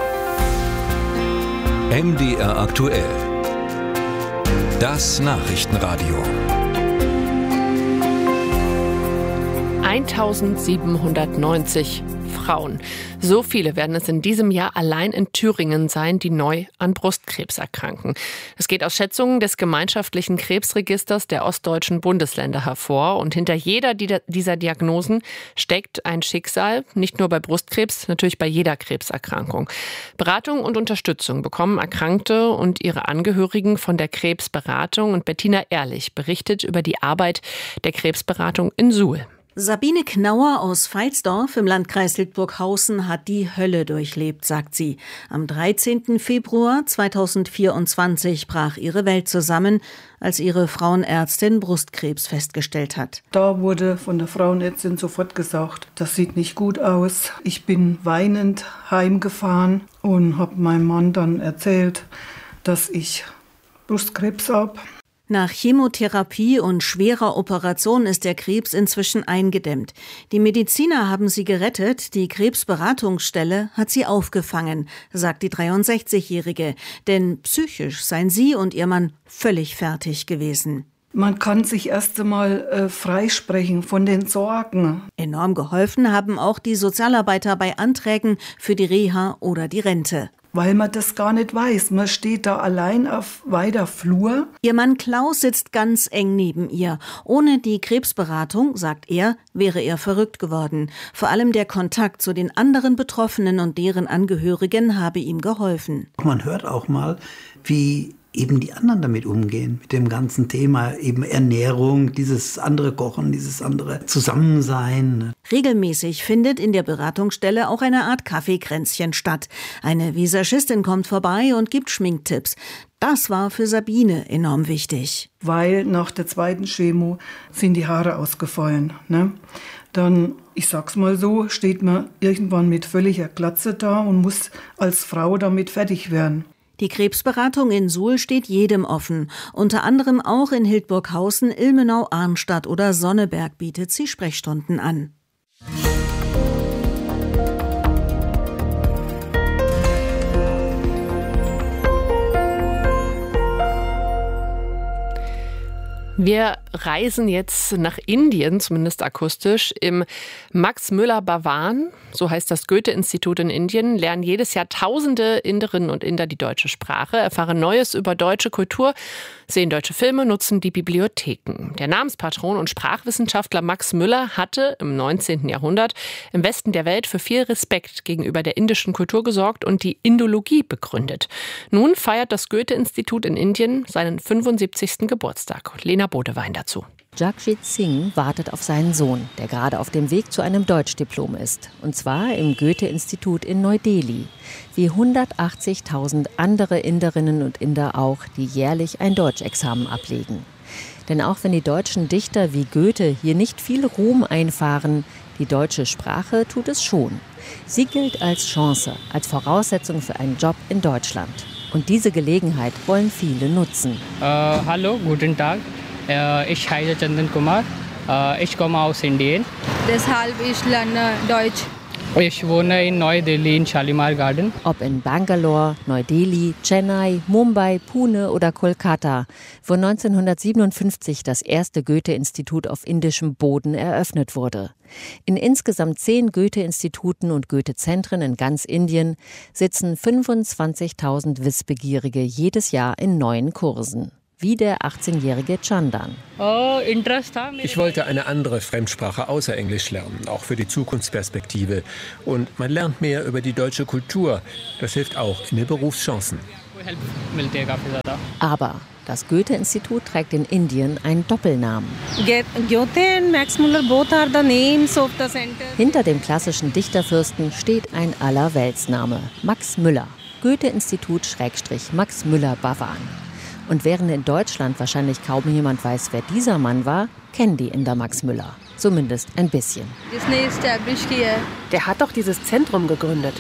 M D R aktuell. Das Nachrichtenradio. eintausendsiebenhundertneunzig Frauen. So viele werden es in diesem Jahr allein in Thüringen sein, die neu an Brustkrebs erkranken. Das geht aus Schätzungen des gemeinschaftlichen Krebsregisters der ostdeutschen Bundesländer hervor. Und hinter jeder dieser Diagnosen steckt ein Schicksal, nicht nur bei Brustkrebs, natürlich bei jeder Krebserkrankung. Beratung und Unterstützung bekommen Erkrankte und ihre Angehörigen von der Krebsberatung. Und Bettina Ehrlich berichtet über die Arbeit der Krebsberatung in Suhl. Sabine Knauer aus Veitsdorf im Landkreis Hildburghausen hat die Hölle durchlebt, sagt sie. Am dreizehnten Februar zweitausendvierundzwanzig brach ihre Welt zusammen, als ihre Frauenärztin Brustkrebs festgestellt hat. Da wurde von der Frauenärztin sofort gesagt, das sieht nicht gut aus. Ich bin weinend heimgefahren und habe meinem Mann dann erzählt, dass ich Brustkrebs habe. Nach Chemotherapie und schwerer Operation ist der Krebs inzwischen eingedämmt. Die Mediziner haben sie gerettet, die Krebsberatungsstelle hat sie aufgefangen, sagt die dreiundsechzigjährige. Denn psychisch seien sie und ihr Mann völlig fertig gewesen. Man kann sich erst einmal äh, freisprechen von den Sorgen. Enorm geholfen haben auch die Sozialarbeiter bei Anträgen für die Reha oder die Rente. Weil man das gar nicht weiß. Man steht da allein auf weiter Flur. Ihr Mann Klaus sitzt ganz eng neben ihr. Ohne die Krebsberatung, sagt er, wäre er verrückt geworden. Vor allem der Kontakt zu den anderen Betroffenen und deren Angehörigen habe ihm geholfen. Man hört auch mal, wie eben die anderen damit umgehen, mit dem ganzen Thema eben Ernährung, dieses andere Kochen, dieses andere Zusammensein. Regelmäßig findet in der Beratungsstelle auch eine Art Kaffeekränzchen statt. Eine Visagistin kommt vorbei und gibt Schminktipps. Das war für Sabine enorm wichtig. Weil nach der zweiten Chemo sind die Haare ausgefallen, ne? Dann, ich sag's mal so, steht man irgendwann mit völliger Glatze da und muss als Frau damit fertig werden. Die Krebsberatung in Suhl steht jedem offen. Unter anderem auch in Hildburghausen, Ilmenau, Arnstadt oder Sonneberg bietet sie Sprechstunden an. Wir reisen jetzt nach Indien, zumindest akustisch. Im Max Müller Bhavan, so heißt das Goethe-Institut in Indien, lernen jedes Jahr tausende Inderinnen und Inder die deutsche Sprache, erfahren Neues über deutsche Kultur, sehen deutsche Filme, nutzen die Bibliotheken. Der Namenspatron und Sprachwissenschaftler Max Müller hatte im neunzehnten Jahrhundert im Westen der Welt für viel Respekt gegenüber der indischen Kultur gesorgt und die Indologie begründet. Nun feiert das Goethe-Institut in Indien seinen fünfundsiebzigsten Geburtstag. Lena Bodewein dazu. Jagjit Singh wartet auf seinen Sohn, der gerade auf dem Weg zu einem Deutschdiplom ist. Und zwar im Goethe-Institut in Neu-Delhi. Wie hundertachtzigtausend andere Inderinnen und Inder auch, die jährlich ein Deutschexamen ablegen. Denn auch wenn die deutschen Dichter wie Goethe hier nicht viel Ruhm einfahren, die deutsche Sprache tut es schon. Sie gilt als Chance, als Voraussetzung für einen Job in Deutschland. Und diese Gelegenheit wollen viele nutzen. Äh, hallo, guten Tag. Äh, ich heiße Chandan Kumar. Äh, ich komme aus Indien. Deshalb ich lerne Deutsch. Ich wohne in Neu-Delhi in Shalimar Garden. Ob in Bangalore, Neu-Delhi, Chennai, Mumbai, Pune oder Kolkata, wo neunzehnhundertsiebenundfünfzig das erste Goethe-Institut auf indischem Boden eröffnet wurde. In insgesamt zehn Goethe-Instituten und Goethe-Zentren in ganz Indien sitzen fünfundzwanzigtausend Wissbegierige jedes Jahr in neuen Kursen. Wie der achtzehnjährige Chandan. Ich wollte eine andere Fremdsprache außer Englisch lernen, auch für die Zukunftsperspektive. Und man lernt mehr über die deutsche Kultur. Das hilft auch in den Berufschancen. Aber das Goethe-Institut trägt in Indien einen Doppelnamen. Hinter dem klassischen Dichterfürsten steht ein Allerweltsname, Max Müller. Goethe-Institut-Max Müller-Bhavan. Und während in Deutschland wahrscheinlich kaum jemand weiß, wer dieser Mann war, kennen die Inder Max Müller. Zumindest ein bisschen. Der hat doch dieses Zentrum gegründet.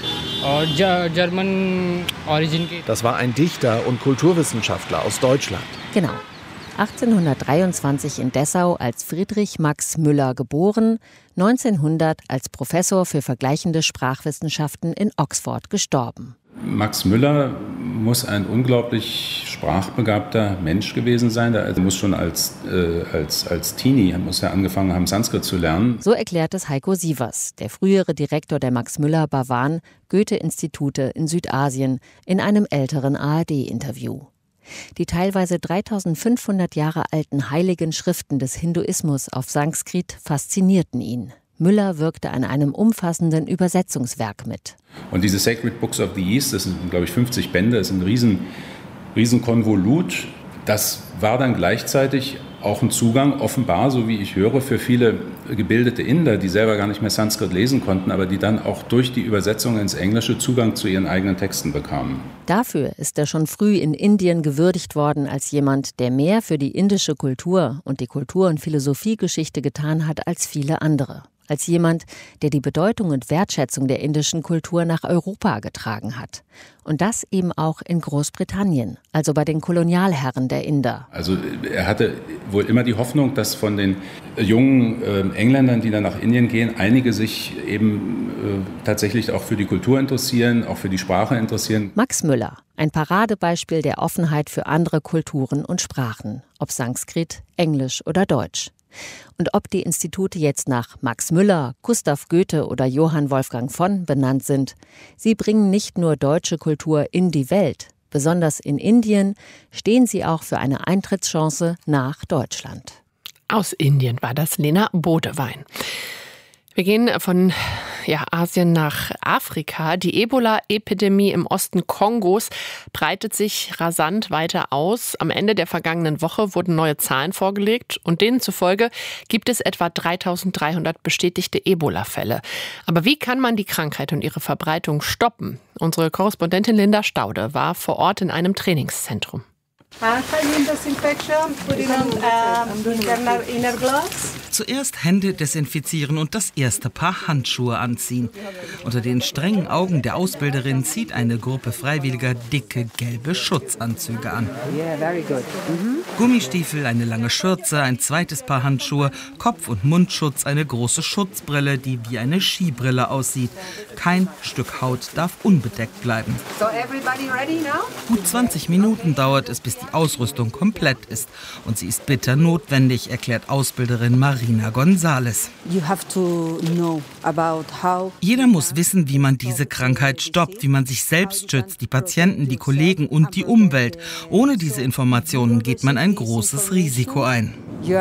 Das war ein Dichter und Kulturwissenschaftler aus Deutschland. Genau. achtzehnhundertdreiundzwanzig in Dessau als Friedrich Max Müller geboren, neunzehnhundert als Professor für vergleichende Sprachwissenschaften in Oxford gestorben. Max Müller muss ein unglaublich sprachbegabter Mensch gewesen sein. Er muss schon als, äh, als, als Teenie muss er angefangen haben, Sanskrit zu lernen. So erklärt es Heiko Sievers, der frühere Direktor der Max Müller Bhavan Goethe-Institute in Südasien, in einem älteren A R D-Interview. Die teilweise dreitausendfünfhundert Jahre alten heiligen Schriften des Hinduismus auf Sanskrit faszinierten ihn. Müller wirkte an einem umfassenden Übersetzungswerk mit. Und diese Sacred Books of the East, das sind, glaube ich, fünfzig Bände, das ist ein riesen, riesen Konvolut. Das war dann gleichzeitig auch ein Zugang, offenbar, so wie ich höre, für viele gebildete Inder, die selber gar nicht mehr Sanskrit lesen konnten, aber die dann auch durch die Übersetzung ins Englische Zugang zu ihren eigenen Texten bekamen. Dafür ist er schon früh in Indien gewürdigt worden als jemand, der mehr für die indische Kultur und die Kultur- und Philosophiegeschichte getan hat als viele andere. Als jemand, der die Bedeutung und Wertschätzung der indischen Kultur nach Europa getragen hat. Und das eben auch in Großbritannien, also bei den Kolonialherren der Inder. Also er hatte wohl immer die Hoffnung, dass von den jungen äh, Engländern, die dann nach Indien gehen, einige sich eben äh, tatsächlich auch für die Kultur interessieren, auch für die Sprache interessieren. Max Müller, ein Paradebeispiel der Offenheit für andere Kulturen und Sprachen, ob Sanskrit, Englisch oder Deutsch. Und ob die Institute jetzt nach Max Müller, Gustav Goethe oder Johann Wolfgang von benannt sind, sie bringen nicht nur deutsche Kultur in die Welt. Besonders in Indien stehen sie auch für eine Eintrittschance nach Deutschland. Aus Indien war das Lena Bodewein. Wir gehen von ja, Asien nach Afrika. Die Ebola-Epidemie im Osten Kongos breitet sich rasant weiter aus. Am Ende der vergangenen Woche wurden neue Zahlen vorgelegt und denen zufolge gibt es etwa dreitausenddreihundert bestätigte Ebola-Fälle. Aber wie kann man die Krankheit und ihre Verbreitung stoppen? Unsere Korrespondentin Linda Staude war vor Ort in einem Trainingszentrum. Zuerst Hände desinfizieren und das erste Paar Handschuhe anziehen. Unter den strengen Augen der Ausbilderin zieht eine Gruppe Freiwilliger dicke gelbe Schutzanzüge an. Gummistiefel, eine lange Schürze, ein zweites Paar Handschuhe, Kopf- und Mundschutz, eine große Schutzbrille, die wie eine Skibrille aussieht. Kein Stück Haut darf unbedeckt bleiben. Gut zwanzig Minuten dauert es, bis die Ausrüstung komplett ist. Und sie ist bitter notwendig, erklärt Ausbilderin Marina González. Jeder muss wissen, wie man diese Krankheit stoppt, wie man sich selbst schützt, die Patienten, die Kollegen und die Umwelt. Ohne diese Informationen geht man ein großes Risiko ein.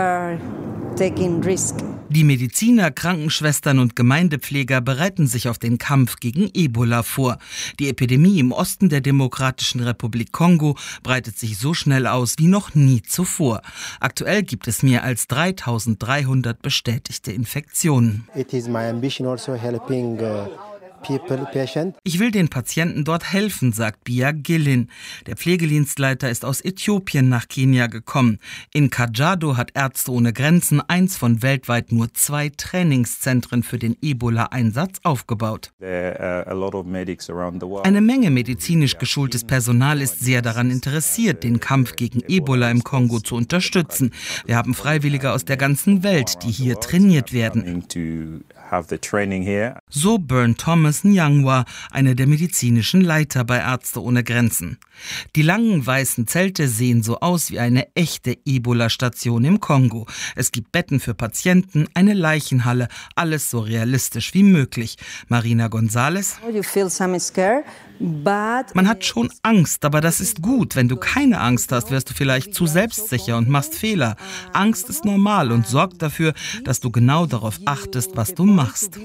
Die Mediziner, Krankenschwestern und Gemeindepfleger bereiten sich auf den Kampf gegen Ebola vor. Die Epidemie im Osten der Demokratischen Republik Kongo breitet sich so schnell aus wie noch nie zuvor. Aktuell gibt es mehr als dreitausenddreihundert bestätigte Infektionen. It is my ambition also helping uh Ich will den Patienten dort helfen, sagt Bia Gillin. Der Pflegedienstleiter ist aus Äthiopien nach Kenia gekommen. In Kajiado hat Ärzte ohne Grenzen eins von weltweit nur zwei Trainingszentren für den Ebola-Einsatz aufgebaut. Eine Menge medizinisch geschultes Personal ist sehr daran interessiert, den Kampf gegen Ebola im Kongo zu unterstützen. Wir haben Freiwillige aus der ganzen Welt, die hier trainiert werden. So Bern Thomas Nyangwa, einer der medizinischen Leiter bei Ärzte ohne Grenzen. Die langen weißen Zelte sehen so aus wie eine echte Ebola-Station im Kongo. Es gibt Betten für Patienten, eine Leichenhalle, alles so realistisch wie möglich. Marina González: Man hat schon Angst, aber das ist gut. Wenn du keine Angst hast, wirst du vielleicht zu selbstsicher und machst Fehler. Angst ist normal und sorgt dafür, dass du genau darauf achtest, was du machst.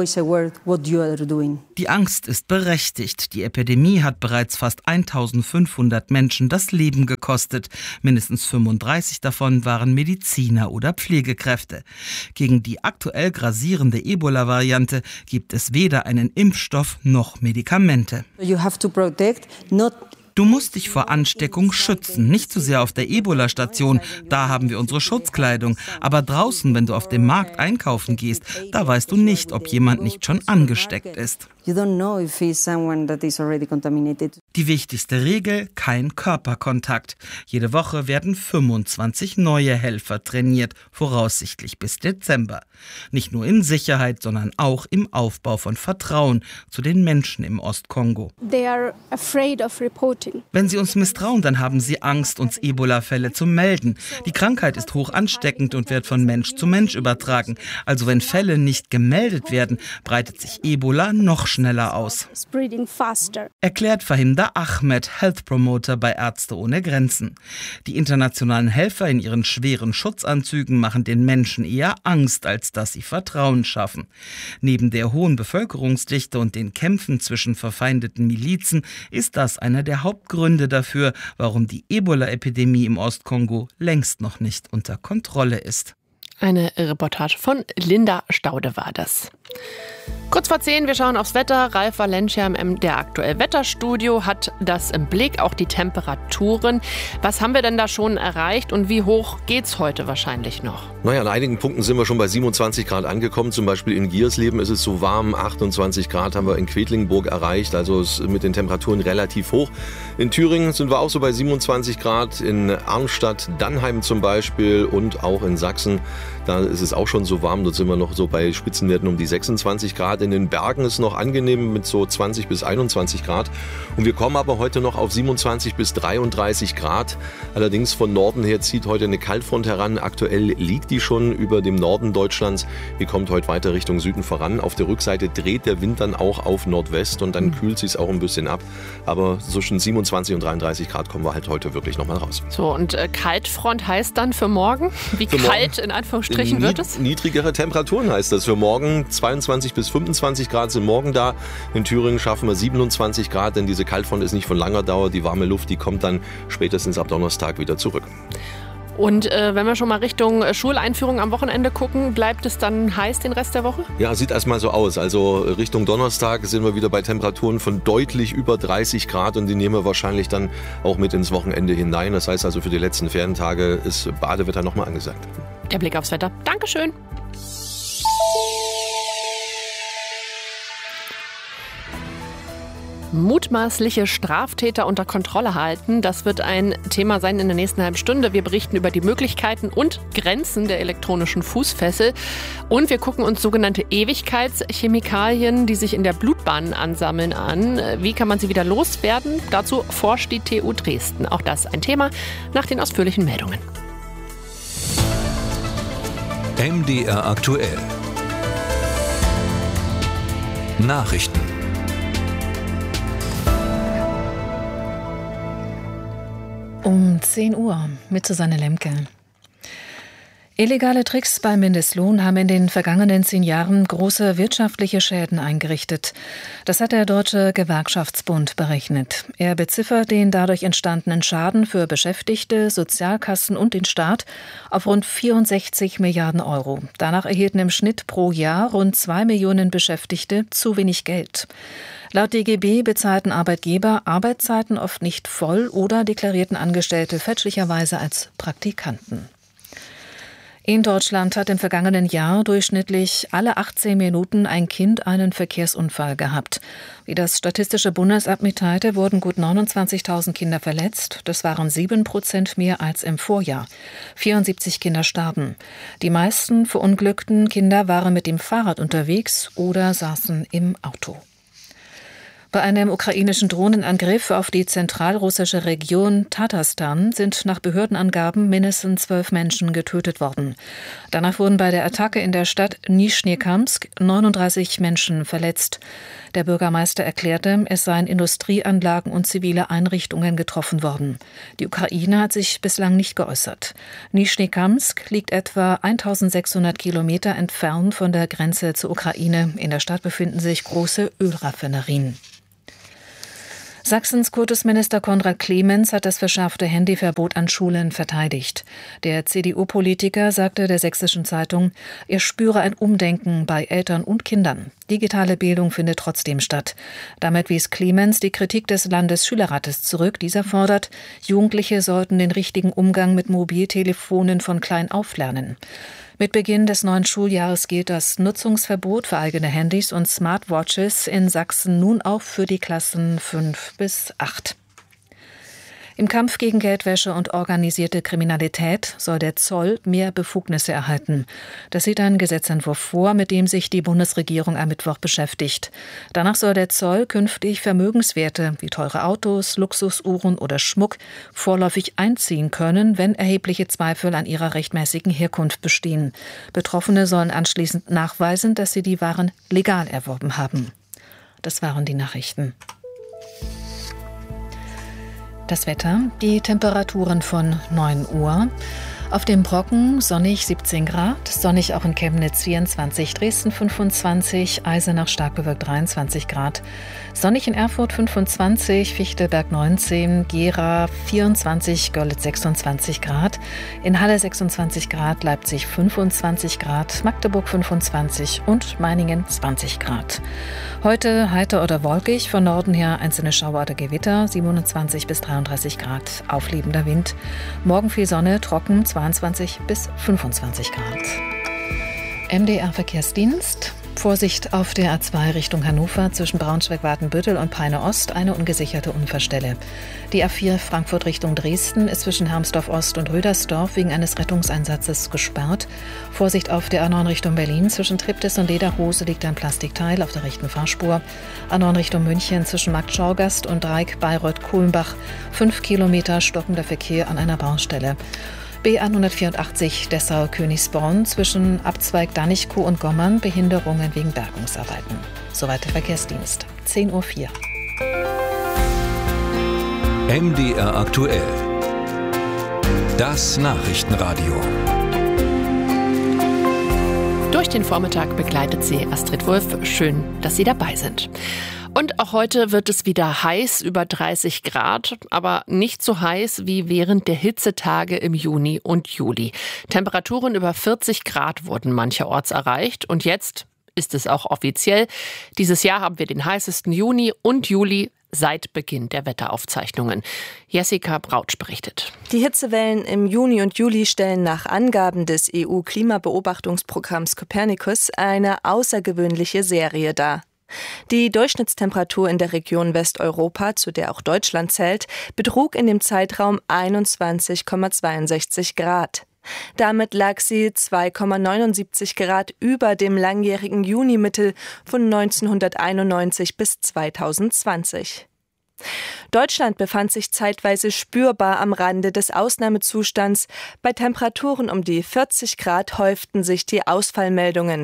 Die Angst ist berechtigt. Die Epidemie hat bereits fast eintausendfünfhundert Menschen das Leben gekostet. Mindestens fünfunddreißig davon waren Mediziner oder Pflegekräfte. Gegen die aktuell grassierende Ebola-Variante gibt es weder einen Impfstoff noch Medikamente. You have to protect, not Du musst dich vor Ansteckung schützen, nicht zu sehr auf der Ebola-Station, da haben wir unsere Schutzkleidung. Aber draußen, wenn du auf dem Markt einkaufen gehst, da weißt du nicht, ob jemand nicht schon angesteckt ist. You don't know if it's someone that is already contaminated. Die wichtigste Regel: kein Körperkontakt. Jede Woche werden fünfundzwanzig neue Helfer trainiert, voraussichtlich bis Dezember. Nicht nur in Sicherheit, sondern auch im Aufbau von Vertrauen zu den Menschen im Ostkongo. They are afraid of reporting. Wenn sie uns misstrauen, dann haben sie Angst, uns Ebola-Fälle zu melden. Die Krankheit ist hoch ansteckend und wird von Mensch zu Mensch übertragen. Also wenn Fälle nicht gemeldet werden, breitet sich Ebola noch schneller aus. Erklärt Fahimda Ahmed, Health Promoter bei Ärzte ohne Grenzen. Die internationalen Helfer in ihren schweren Schutzanzügen machen den Menschen eher Angst, als dass sie Vertrauen schaffen. Neben der hohen Bevölkerungsdichte und den Kämpfen zwischen verfeindeten Milizen ist das einer der Hauptgründe dafür, warum die Ebola-Epidemie im Ostkongo längst noch nicht unter Kontrolle ist. Eine Reportage von Linda Staude war das. Kurz vor zehn, wir schauen aufs Wetter. Ralf Valencia im M D R Aktuell Wetterstudio hat das im Blick, auch die Temperaturen. Was haben wir denn da schon erreicht und wie hoch geht's heute wahrscheinlich noch? Naja, an einigen Punkten sind wir schon bei siebenundzwanzig Grad angekommen. Zum Beispiel in Giersleben ist es so warm. achtundzwanzig Grad haben wir in Quedlinburg erreicht. Also ist mit den Temperaturen relativ hoch. In Thüringen sind wir auch so bei siebenundzwanzig Grad. In Arnstadt, Dannheim zum Beispiel und auch in Sachsen. Da ist es auch schon so warm. Dort sind wir noch so bei Spitzenwerten um die sechsundzwanzig Grad. In den Bergen ist es noch angenehm mit so zwanzig bis einundzwanzig Grad. Und wir kommen aber heute noch auf siebenundzwanzig bis dreiunddreißig Grad. Allerdings von Norden her zieht heute eine Kaltfront heran. Aktuell liegt die schon über dem Norden Deutschlands. Die kommt heute weiter Richtung Süden voran. Auf der Rückseite dreht der Wind dann auch auf Nordwest und dann kühlt es sich auch ein bisschen ab. Aber zwischen siebenundzwanzig und dreiunddreißig Grad kommen wir halt heute wirklich nochmal raus. So, und äh, Kaltfront heißt dann für morgen? Wie für kalt morgen, in Anführungsstrichen wird es? Niedrigere Temperaturen heißt das. Für morgen zweiundzwanzig bis fünfundzwanzig Grad sind morgen da. In Thüringen schaffen wir siebenundzwanzig Grad, denn diese Kaltfront ist nicht von langer Dauer. Die warme Luft, die kommt dann spätestens ab Donnerstag wieder zurück. Und äh, wenn wir schon mal Richtung Schuleinführung am Wochenende gucken, bleibt es dann heiß den Rest der Woche? Ja, sieht erstmal so aus. Also Richtung Donnerstag sind wir wieder bei Temperaturen von deutlich über dreißig Grad und die nehmen wir wahrscheinlich dann auch mit ins Wochenende hinein. Das heißt also für die letzten Ferientage ist Badewetter nochmal angesagt. Der Blick aufs Wetter. Dankeschön. Mutmaßliche Straftäter unter Kontrolle halten, das wird ein Thema sein in der nächsten halben Stunde. Wir berichten über die Möglichkeiten und Grenzen der elektronischen Fußfessel und wir gucken uns sogenannte Ewigkeitschemikalien, die sich in der Blutbahn ansammeln, an. Wie kann man sie wieder loswerden? Dazu forscht die T U Dresden. Auch das ein Thema nach den ausführlichen Meldungen. M D R Aktuell. Nachrichten. Um zehn Uhr mit Susanne Lemke. Illegale Tricks beim Mindestlohn haben in den vergangenen zehn Jahren große wirtschaftliche Schäden eingerichtet. Das hat der Deutsche Gewerkschaftsbund berechnet. Er beziffert den dadurch entstandenen Schaden für Beschäftigte, Sozialkassen und den Staat auf rund vierundsechzig Milliarden Euro. Danach erhielten im Schnitt pro Jahr rund zwei Millionen Beschäftigte zu wenig Geld. Laut D G B bezahlten Arbeitgeber Arbeitszeiten oft nicht voll oder deklarierten Angestellte fälschlicherweise als Praktikanten. In Deutschland hat im vergangenen Jahr durchschnittlich alle achtzehn Minuten ein Kind einen Verkehrsunfall gehabt. Wie das Statistische Bundesamt mitteilte, wurden gut neunundzwanzigtausend Kinder verletzt. Das waren sieben Prozent mehr als im Vorjahr. vierundsiebzig Kinder starben. Die meisten verunglückten Kinder waren mit dem Fahrrad unterwegs oder saßen im Auto. Bei einem ukrainischen Drohnenangriff auf die zentralrussische Region Tatarstan sind nach Behördenangaben mindestens zwölf Menschen getötet worden. Danach wurden bei der Attacke in der Stadt Nischnekamsk neununddreißig Menschen verletzt. Der Bürgermeister erklärte, es seien Industrieanlagen und zivile Einrichtungen getroffen worden. Die Ukraine hat sich bislang nicht geäußert. Nischnekamsk liegt etwa eintausendsechshundert Kilometer entfernt von der Grenze zur Ukraine. In der Stadt befinden sich große Ölraffinerien. Sachsens Kultusminister Konrad Clemens hat das verschärfte Handyverbot an Schulen verteidigt. Der C D U-Politiker sagte der Sächsischen Zeitung, er spüre ein Umdenken bei Eltern und Kindern. Digitale Bildung findet trotzdem statt. Damit wies Clemens die Kritik des Landesschülerrates zurück. Dieser fordert, Jugendliche sollten den richtigen Umgang mit Mobiltelefonen von klein auf lernen. Mit Beginn des neuen Schuljahres gilt das Nutzungsverbot für eigene Handys und Smartwatches in Sachsen nun auch für die Klassen fünf bis acht. Im Kampf gegen Geldwäsche und organisierte Kriminalität soll der Zoll mehr Befugnisse erhalten. Das sieht ein Gesetzentwurf vor, mit dem sich die Bundesregierung am Mittwoch beschäftigt. Danach soll der Zoll künftig Vermögenswerte wie teure Autos, Luxusuhren oder Schmuck vorläufig einziehen können, wenn erhebliche Zweifel an ihrer rechtmäßigen Herkunft bestehen. Betroffene sollen anschließend nachweisen, dass sie die Waren legal erworben haben. Das waren die Nachrichten. Das Wetter, die Temperaturen von neun Uhr. Auf dem Brocken sonnig siebzehn Grad, sonnig auch in Chemnitz vierundzwanzig, Dresden fünfundzwanzig, Eisenach stark bewölkt dreiundzwanzig Grad. Sonnig in Erfurt fünfundzwanzig, Fichtelberg neunzehn, Gera vierundzwanzig, Görlitz sechsundzwanzig Grad. In Halle sechsundzwanzig Grad, Leipzig fünfundzwanzig Grad, Magdeburg fünfundzwanzig und Meiningen zwanzig Grad. Heute heiter oder wolkig, von Norden her einzelne Schauer oder Gewitter, siebenundzwanzig bis dreiunddreißig Grad, aufliebender Wind. Morgen viel Sonne, trocken, zweiundzwanzig bis fünfundzwanzig Grad. M D R Verkehrsdienst. Vorsicht auf der A zwei Richtung Hannover zwischen Braunschweig-Watenbüttel und Peine-Ost, eine ungesicherte Unfallstelle. Die A vier Frankfurt Richtung Dresden ist zwischen Hermsdorf-Ost und Rüdersdorf wegen eines Rettungseinsatzes gesperrt. Vorsicht auf der A neun Richtung Berlin zwischen Triptis und Lederhose liegt ein Plastikteil auf der rechten Fahrspur. A neun Richtung München zwischen Marktschorgast und Dreieck Bayreuth-Kulmbach. Fünf Kilometer stockender Verkehr an einer Baustelle. B hundertvierundachtzig Dessau-Königsborn zwischen Abzweig Danichkow und Gommern, Behinderungen wegen Bergungsarbeiten. Soweit der Verkehrsdienst. zehn Uhr vier. M D R aktuell. Das Nachrichtenradio. Durch den Vormittag begleitet sie Astrid Wulff. Schön, dass Sie dabei sind. Und auch heute wird es wieder heiß, über dreißig Grad, aber nicht so heiß wie während der Hitzetage im Juni und Juli. Temperaturen über vierzig Grad wurden mancherorts erreicht und jetzt ist es auch offiziell. Dieses Jahr haben wir den heißesten Juni und Juli seit Beginn der Wetteraufzeichnungen. Jessica Brautsch berichtet. Die Hitzewellen im Juni und Juli stellen nach Angaben des E U-Klimabeobachtungsprogramms Copernicus eine außergewöhnliche Serie dar. Die Durchschnittstemperatur in der Region Westeuropa, zu der auch Deutschland zählt, betrug in dem Zeitraum einundzwanzig Komma zweiundsechzig Grad. Damit lag sie zwei Komma neunundsiebzig Grad über dem langjährigen Junimittel von neunzehnhunderteinundneunzig bis zweitausendzwanzig. Deutschland befand sich zeitweise spürbar am Rande des Ausnahmezustands. Bei Temperaturen um die vierzig Grad häuften sich die Ausfallmeldungen.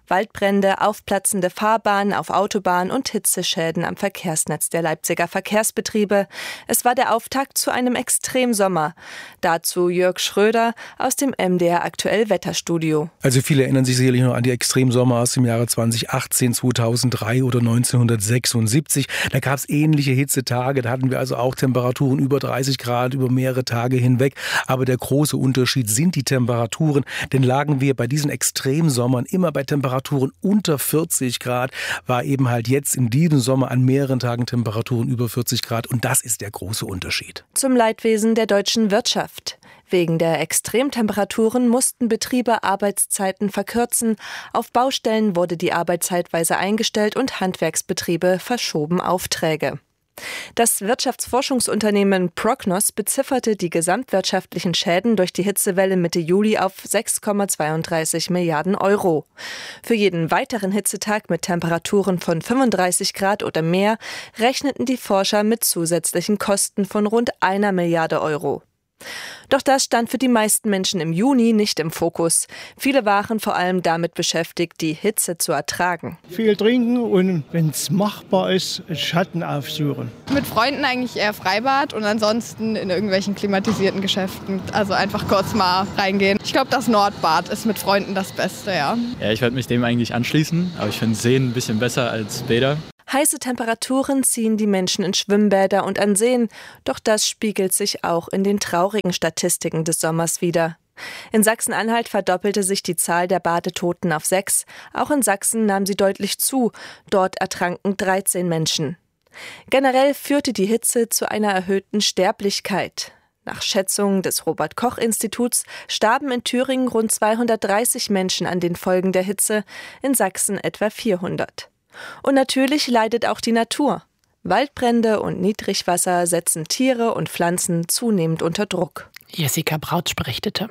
Waldbrände, aufplatzende Fahrbahnen auf Autobahnen und Hitzeschäden am Verkehrsnetz der Leipziger Verkehrsbetriebe. Es war der Auftakt zu einem Extremsommer. Dazu Jörg Schröder aus dem M D R Aktuell Wetterstudio. Also viele erinnern sich sicherlich noch an die Extremsommer aus dem Jahre zweitausendachtzehn, zweitausenddrei oder neunzehnhundertsechsundsiebzig. Da gab es ähnliche Hitzetage. Da hatten wir also auch Temperaturen über dreißig Grad über mehrere Tage hinweg. Aber der große Unterschied sind die Temperaturen. Denn lagen wir bei diesen Extremsommern immer bei Temperaturen unter vierzig Grad, war eben halt jetzt in diesem Sommer an mehreren Tagen Temperaturen über vierzig Grad. Und das ist der große Unterschied. Zum Leidwesen der deutschen Wirtschaft. Wegen der Extremtemperaturen mussten Betriebe Arbeitszeiten verkürzen. Auf Baustellen wurde die Arbeit zeitweise eingestellt und Handwerksbetriebe verschoben Aufträge. Das Wirtschaftsforschungsunternehmen Prognos bezifferte die gesamtwirtschaftlichen Schäden durch die Hitzewelle Mitte Juli auf sechs Komma zweiunddreißig Milliarden Euro. Für jeden weiteren Hitzetag mit Temperaturen von fünfunddreißig Grad oder mehr rechneten die Forscher mit zusätzlichen Kosten von rund einer Milliarde Euro. Doch das stand für die meisten Menschen im Juni nicht im Fokus. Viele waren vor allem damit beschäftigt, die Hitze zu ertragen. Viel trinken und, wenn es machbar ist, Schatten aufsuchen. Mit Freunden eigentlich eher Freibad und ansonsten in irgendwelchen klimatisierten Geschäften. Also einfach kurz mal reingehen. Ich glaube, das Nordbad ist mit Freunden das Beste, ja. Ja, ich werde mich dem eigentlich anschließen, aber ich finde Seen ein bisschen besser als Bäder. Heiße Temperaturen ziehen die Menschen in Schwimmbäder und an Seen, doch das spiegelt sich auch in den traurigen Statistiken des Sommers wider. In Sachsen-Anhalt verdoppelte sich die Zahl der Badetoten auf sechs, auch in Sachsen nahm sie deutlich zu, dort ertranken dreizehn Menschen. Generell führte die Hitze zu einer erhöhten Sterblichkeit. Nach Schätzungen des Robert-Koch-Instituts starben in Thüringen rund zweihundertdreißig Menschen an den Folgen der Hitze, in Sachsen etwa vierhundert. Und natürlich leidet auch die Natur. Waldbrände und Niedrigwasser setzen Tiere und Pflanzen zunehmend unter Druck. Jessica Brautsch berichtete.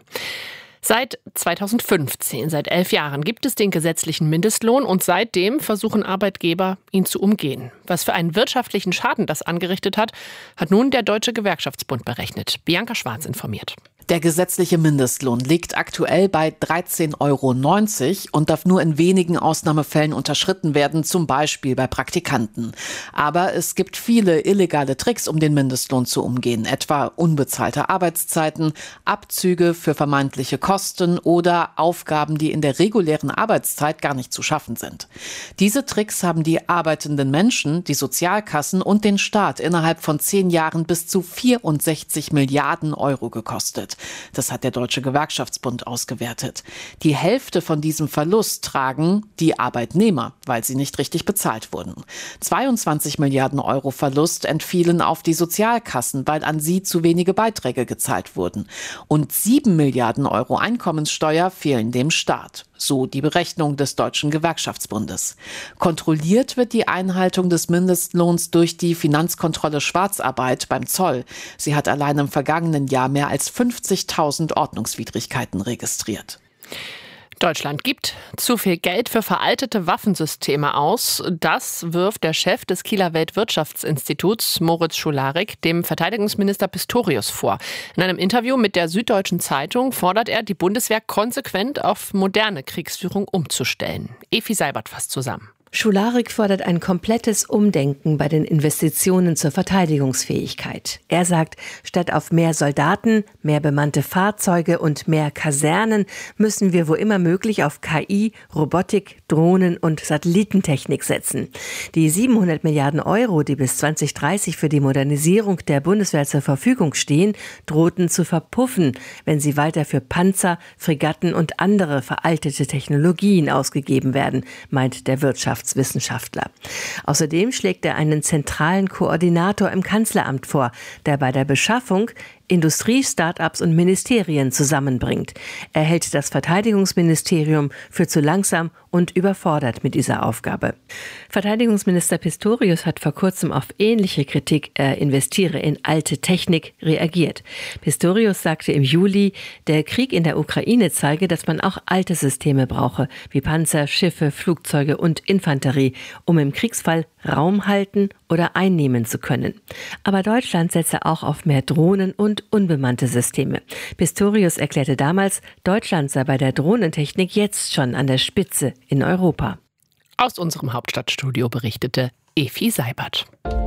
Seit zweitausendfünfzehn, seit elf Jahren, gibt es den gesetzlichen Mindestlohn und seitdem versuchen Arbeitgeber, ihn zu umgehen. Was für einen wirtschaftlichen Schaden das angerichtet hat, hat nun der Deutsche Gewerkschaftsbund berechnet. Bianca Schwarz informiert. Der gesetzliche Mindestlohn liegt aktuell bei dreizehn Euro neunzig und darf nur in wenigen Ausnahmefällen unterschritten werden, zum Beispiel bei Praktikanten. Aber es gibt viele illegale Tricks, um den Mindestlohn zu umgehen, etwa unbezahlte Arbeitszeiten, Abzüge für vermeintliche Kosten oder Aufgaben, die in der regulären Arbeitszeit gar nicht zu schaffen sind. Diese Tricks haben die arbeitenden Menschen, die Sozialkassen und den Staat innerhalb von zehn Jahren bis zu vierundsechzig Milliarden Euro gekostet. Das hat der Deutsche Gewerkschaftsbund ausgewertet. Die Hälfte von diesem Verlust tragen die Arbeitnehmer, weil sie nicht richtig bezahlt wurden. zweiundzwanzig Milliarden Euro Verlust entfielen auf die Sozialkassen, weil an sie zu wenige Beiträge gezahlt wurden. Und sieben Milliarden Euro Einkommenssteuer fehlen dem Staat. So die Berechnung des Deutschen Gewerkschaftsbundes. Kontrolliert wird die Einhaltung des Mindestlohns durch die Finanzkontrolle Schwarzarbeit beim Zoll. Sie hat allein im vergangenen Jahr mehr als fünfzigtausend Ordnungswidrigkeiten registriert. Deutschland gibt zu viel Geld für veraltete Waffensysteme aus. Das wirft der Chef des Kieler Weltwirtschaftsinstituts, Moritz Schularik, dem Verteidigungsminister Pistorius vor. In einem Interview mit der Süddeutschen Zeitung fordert er, die Bundeswehr konsequent auf moderne Kriegsführung umzustellen. Efi Seibert fasst zusammen. Schularik fordert ein komplettes Umdenken bei den Investitionen zur Verteidigungsfähigkeit. Er sagt, statt auf mehr Soldaten, mehr bemannte Fahrzeuge und mehr Kasernen müssen wir wo immer möglich auf K I, Robotik, Drohnen und Satellitentechnik setzen. Die siebenhundert Milliarden Euro, die bis zwanzig dreißig für die Modernisierung der Bundeswehr zur Verfügung stehen, drohten zu verpuffen, wenn sie weiter für Panzer, Fregatten und andere veraltete Technologien ausgegeben werden, meint der Wirtschaftswissenschaftler. Außerdem schlägt er einen zentralen Koordinator im Kanzleramt vor, der bei der Beschaffung Industrie, Start-ups und Ministerien zusammenbringt. Er hält das Verteidigungsministerium für zu langsam und überfordert mit dieser Aufgabe. Verteidigungsminister Pistorius hat vor kurzem auf ähnliche Kritik, er investiere in alte Technik, reagiert. Pistorius sagte im Juli, der Krieg in der Ukraine zeige, dass man auch alte Systeme brauche, wie Panzer, Schiffe, Flugzeuge und Infanterie, um im Kriegsfall Raum halten oder einnehmen zu können. Aber Deutschland setze auch auf mehr Drohnen und und unbemannte Systeme. Pistorius erklärte damals, Deutschland sei bei der Drohnentechnik jetzt schon an der Spitze in Europa. Aus unserem Hauptstadtstudio berichtete Efi Seibert.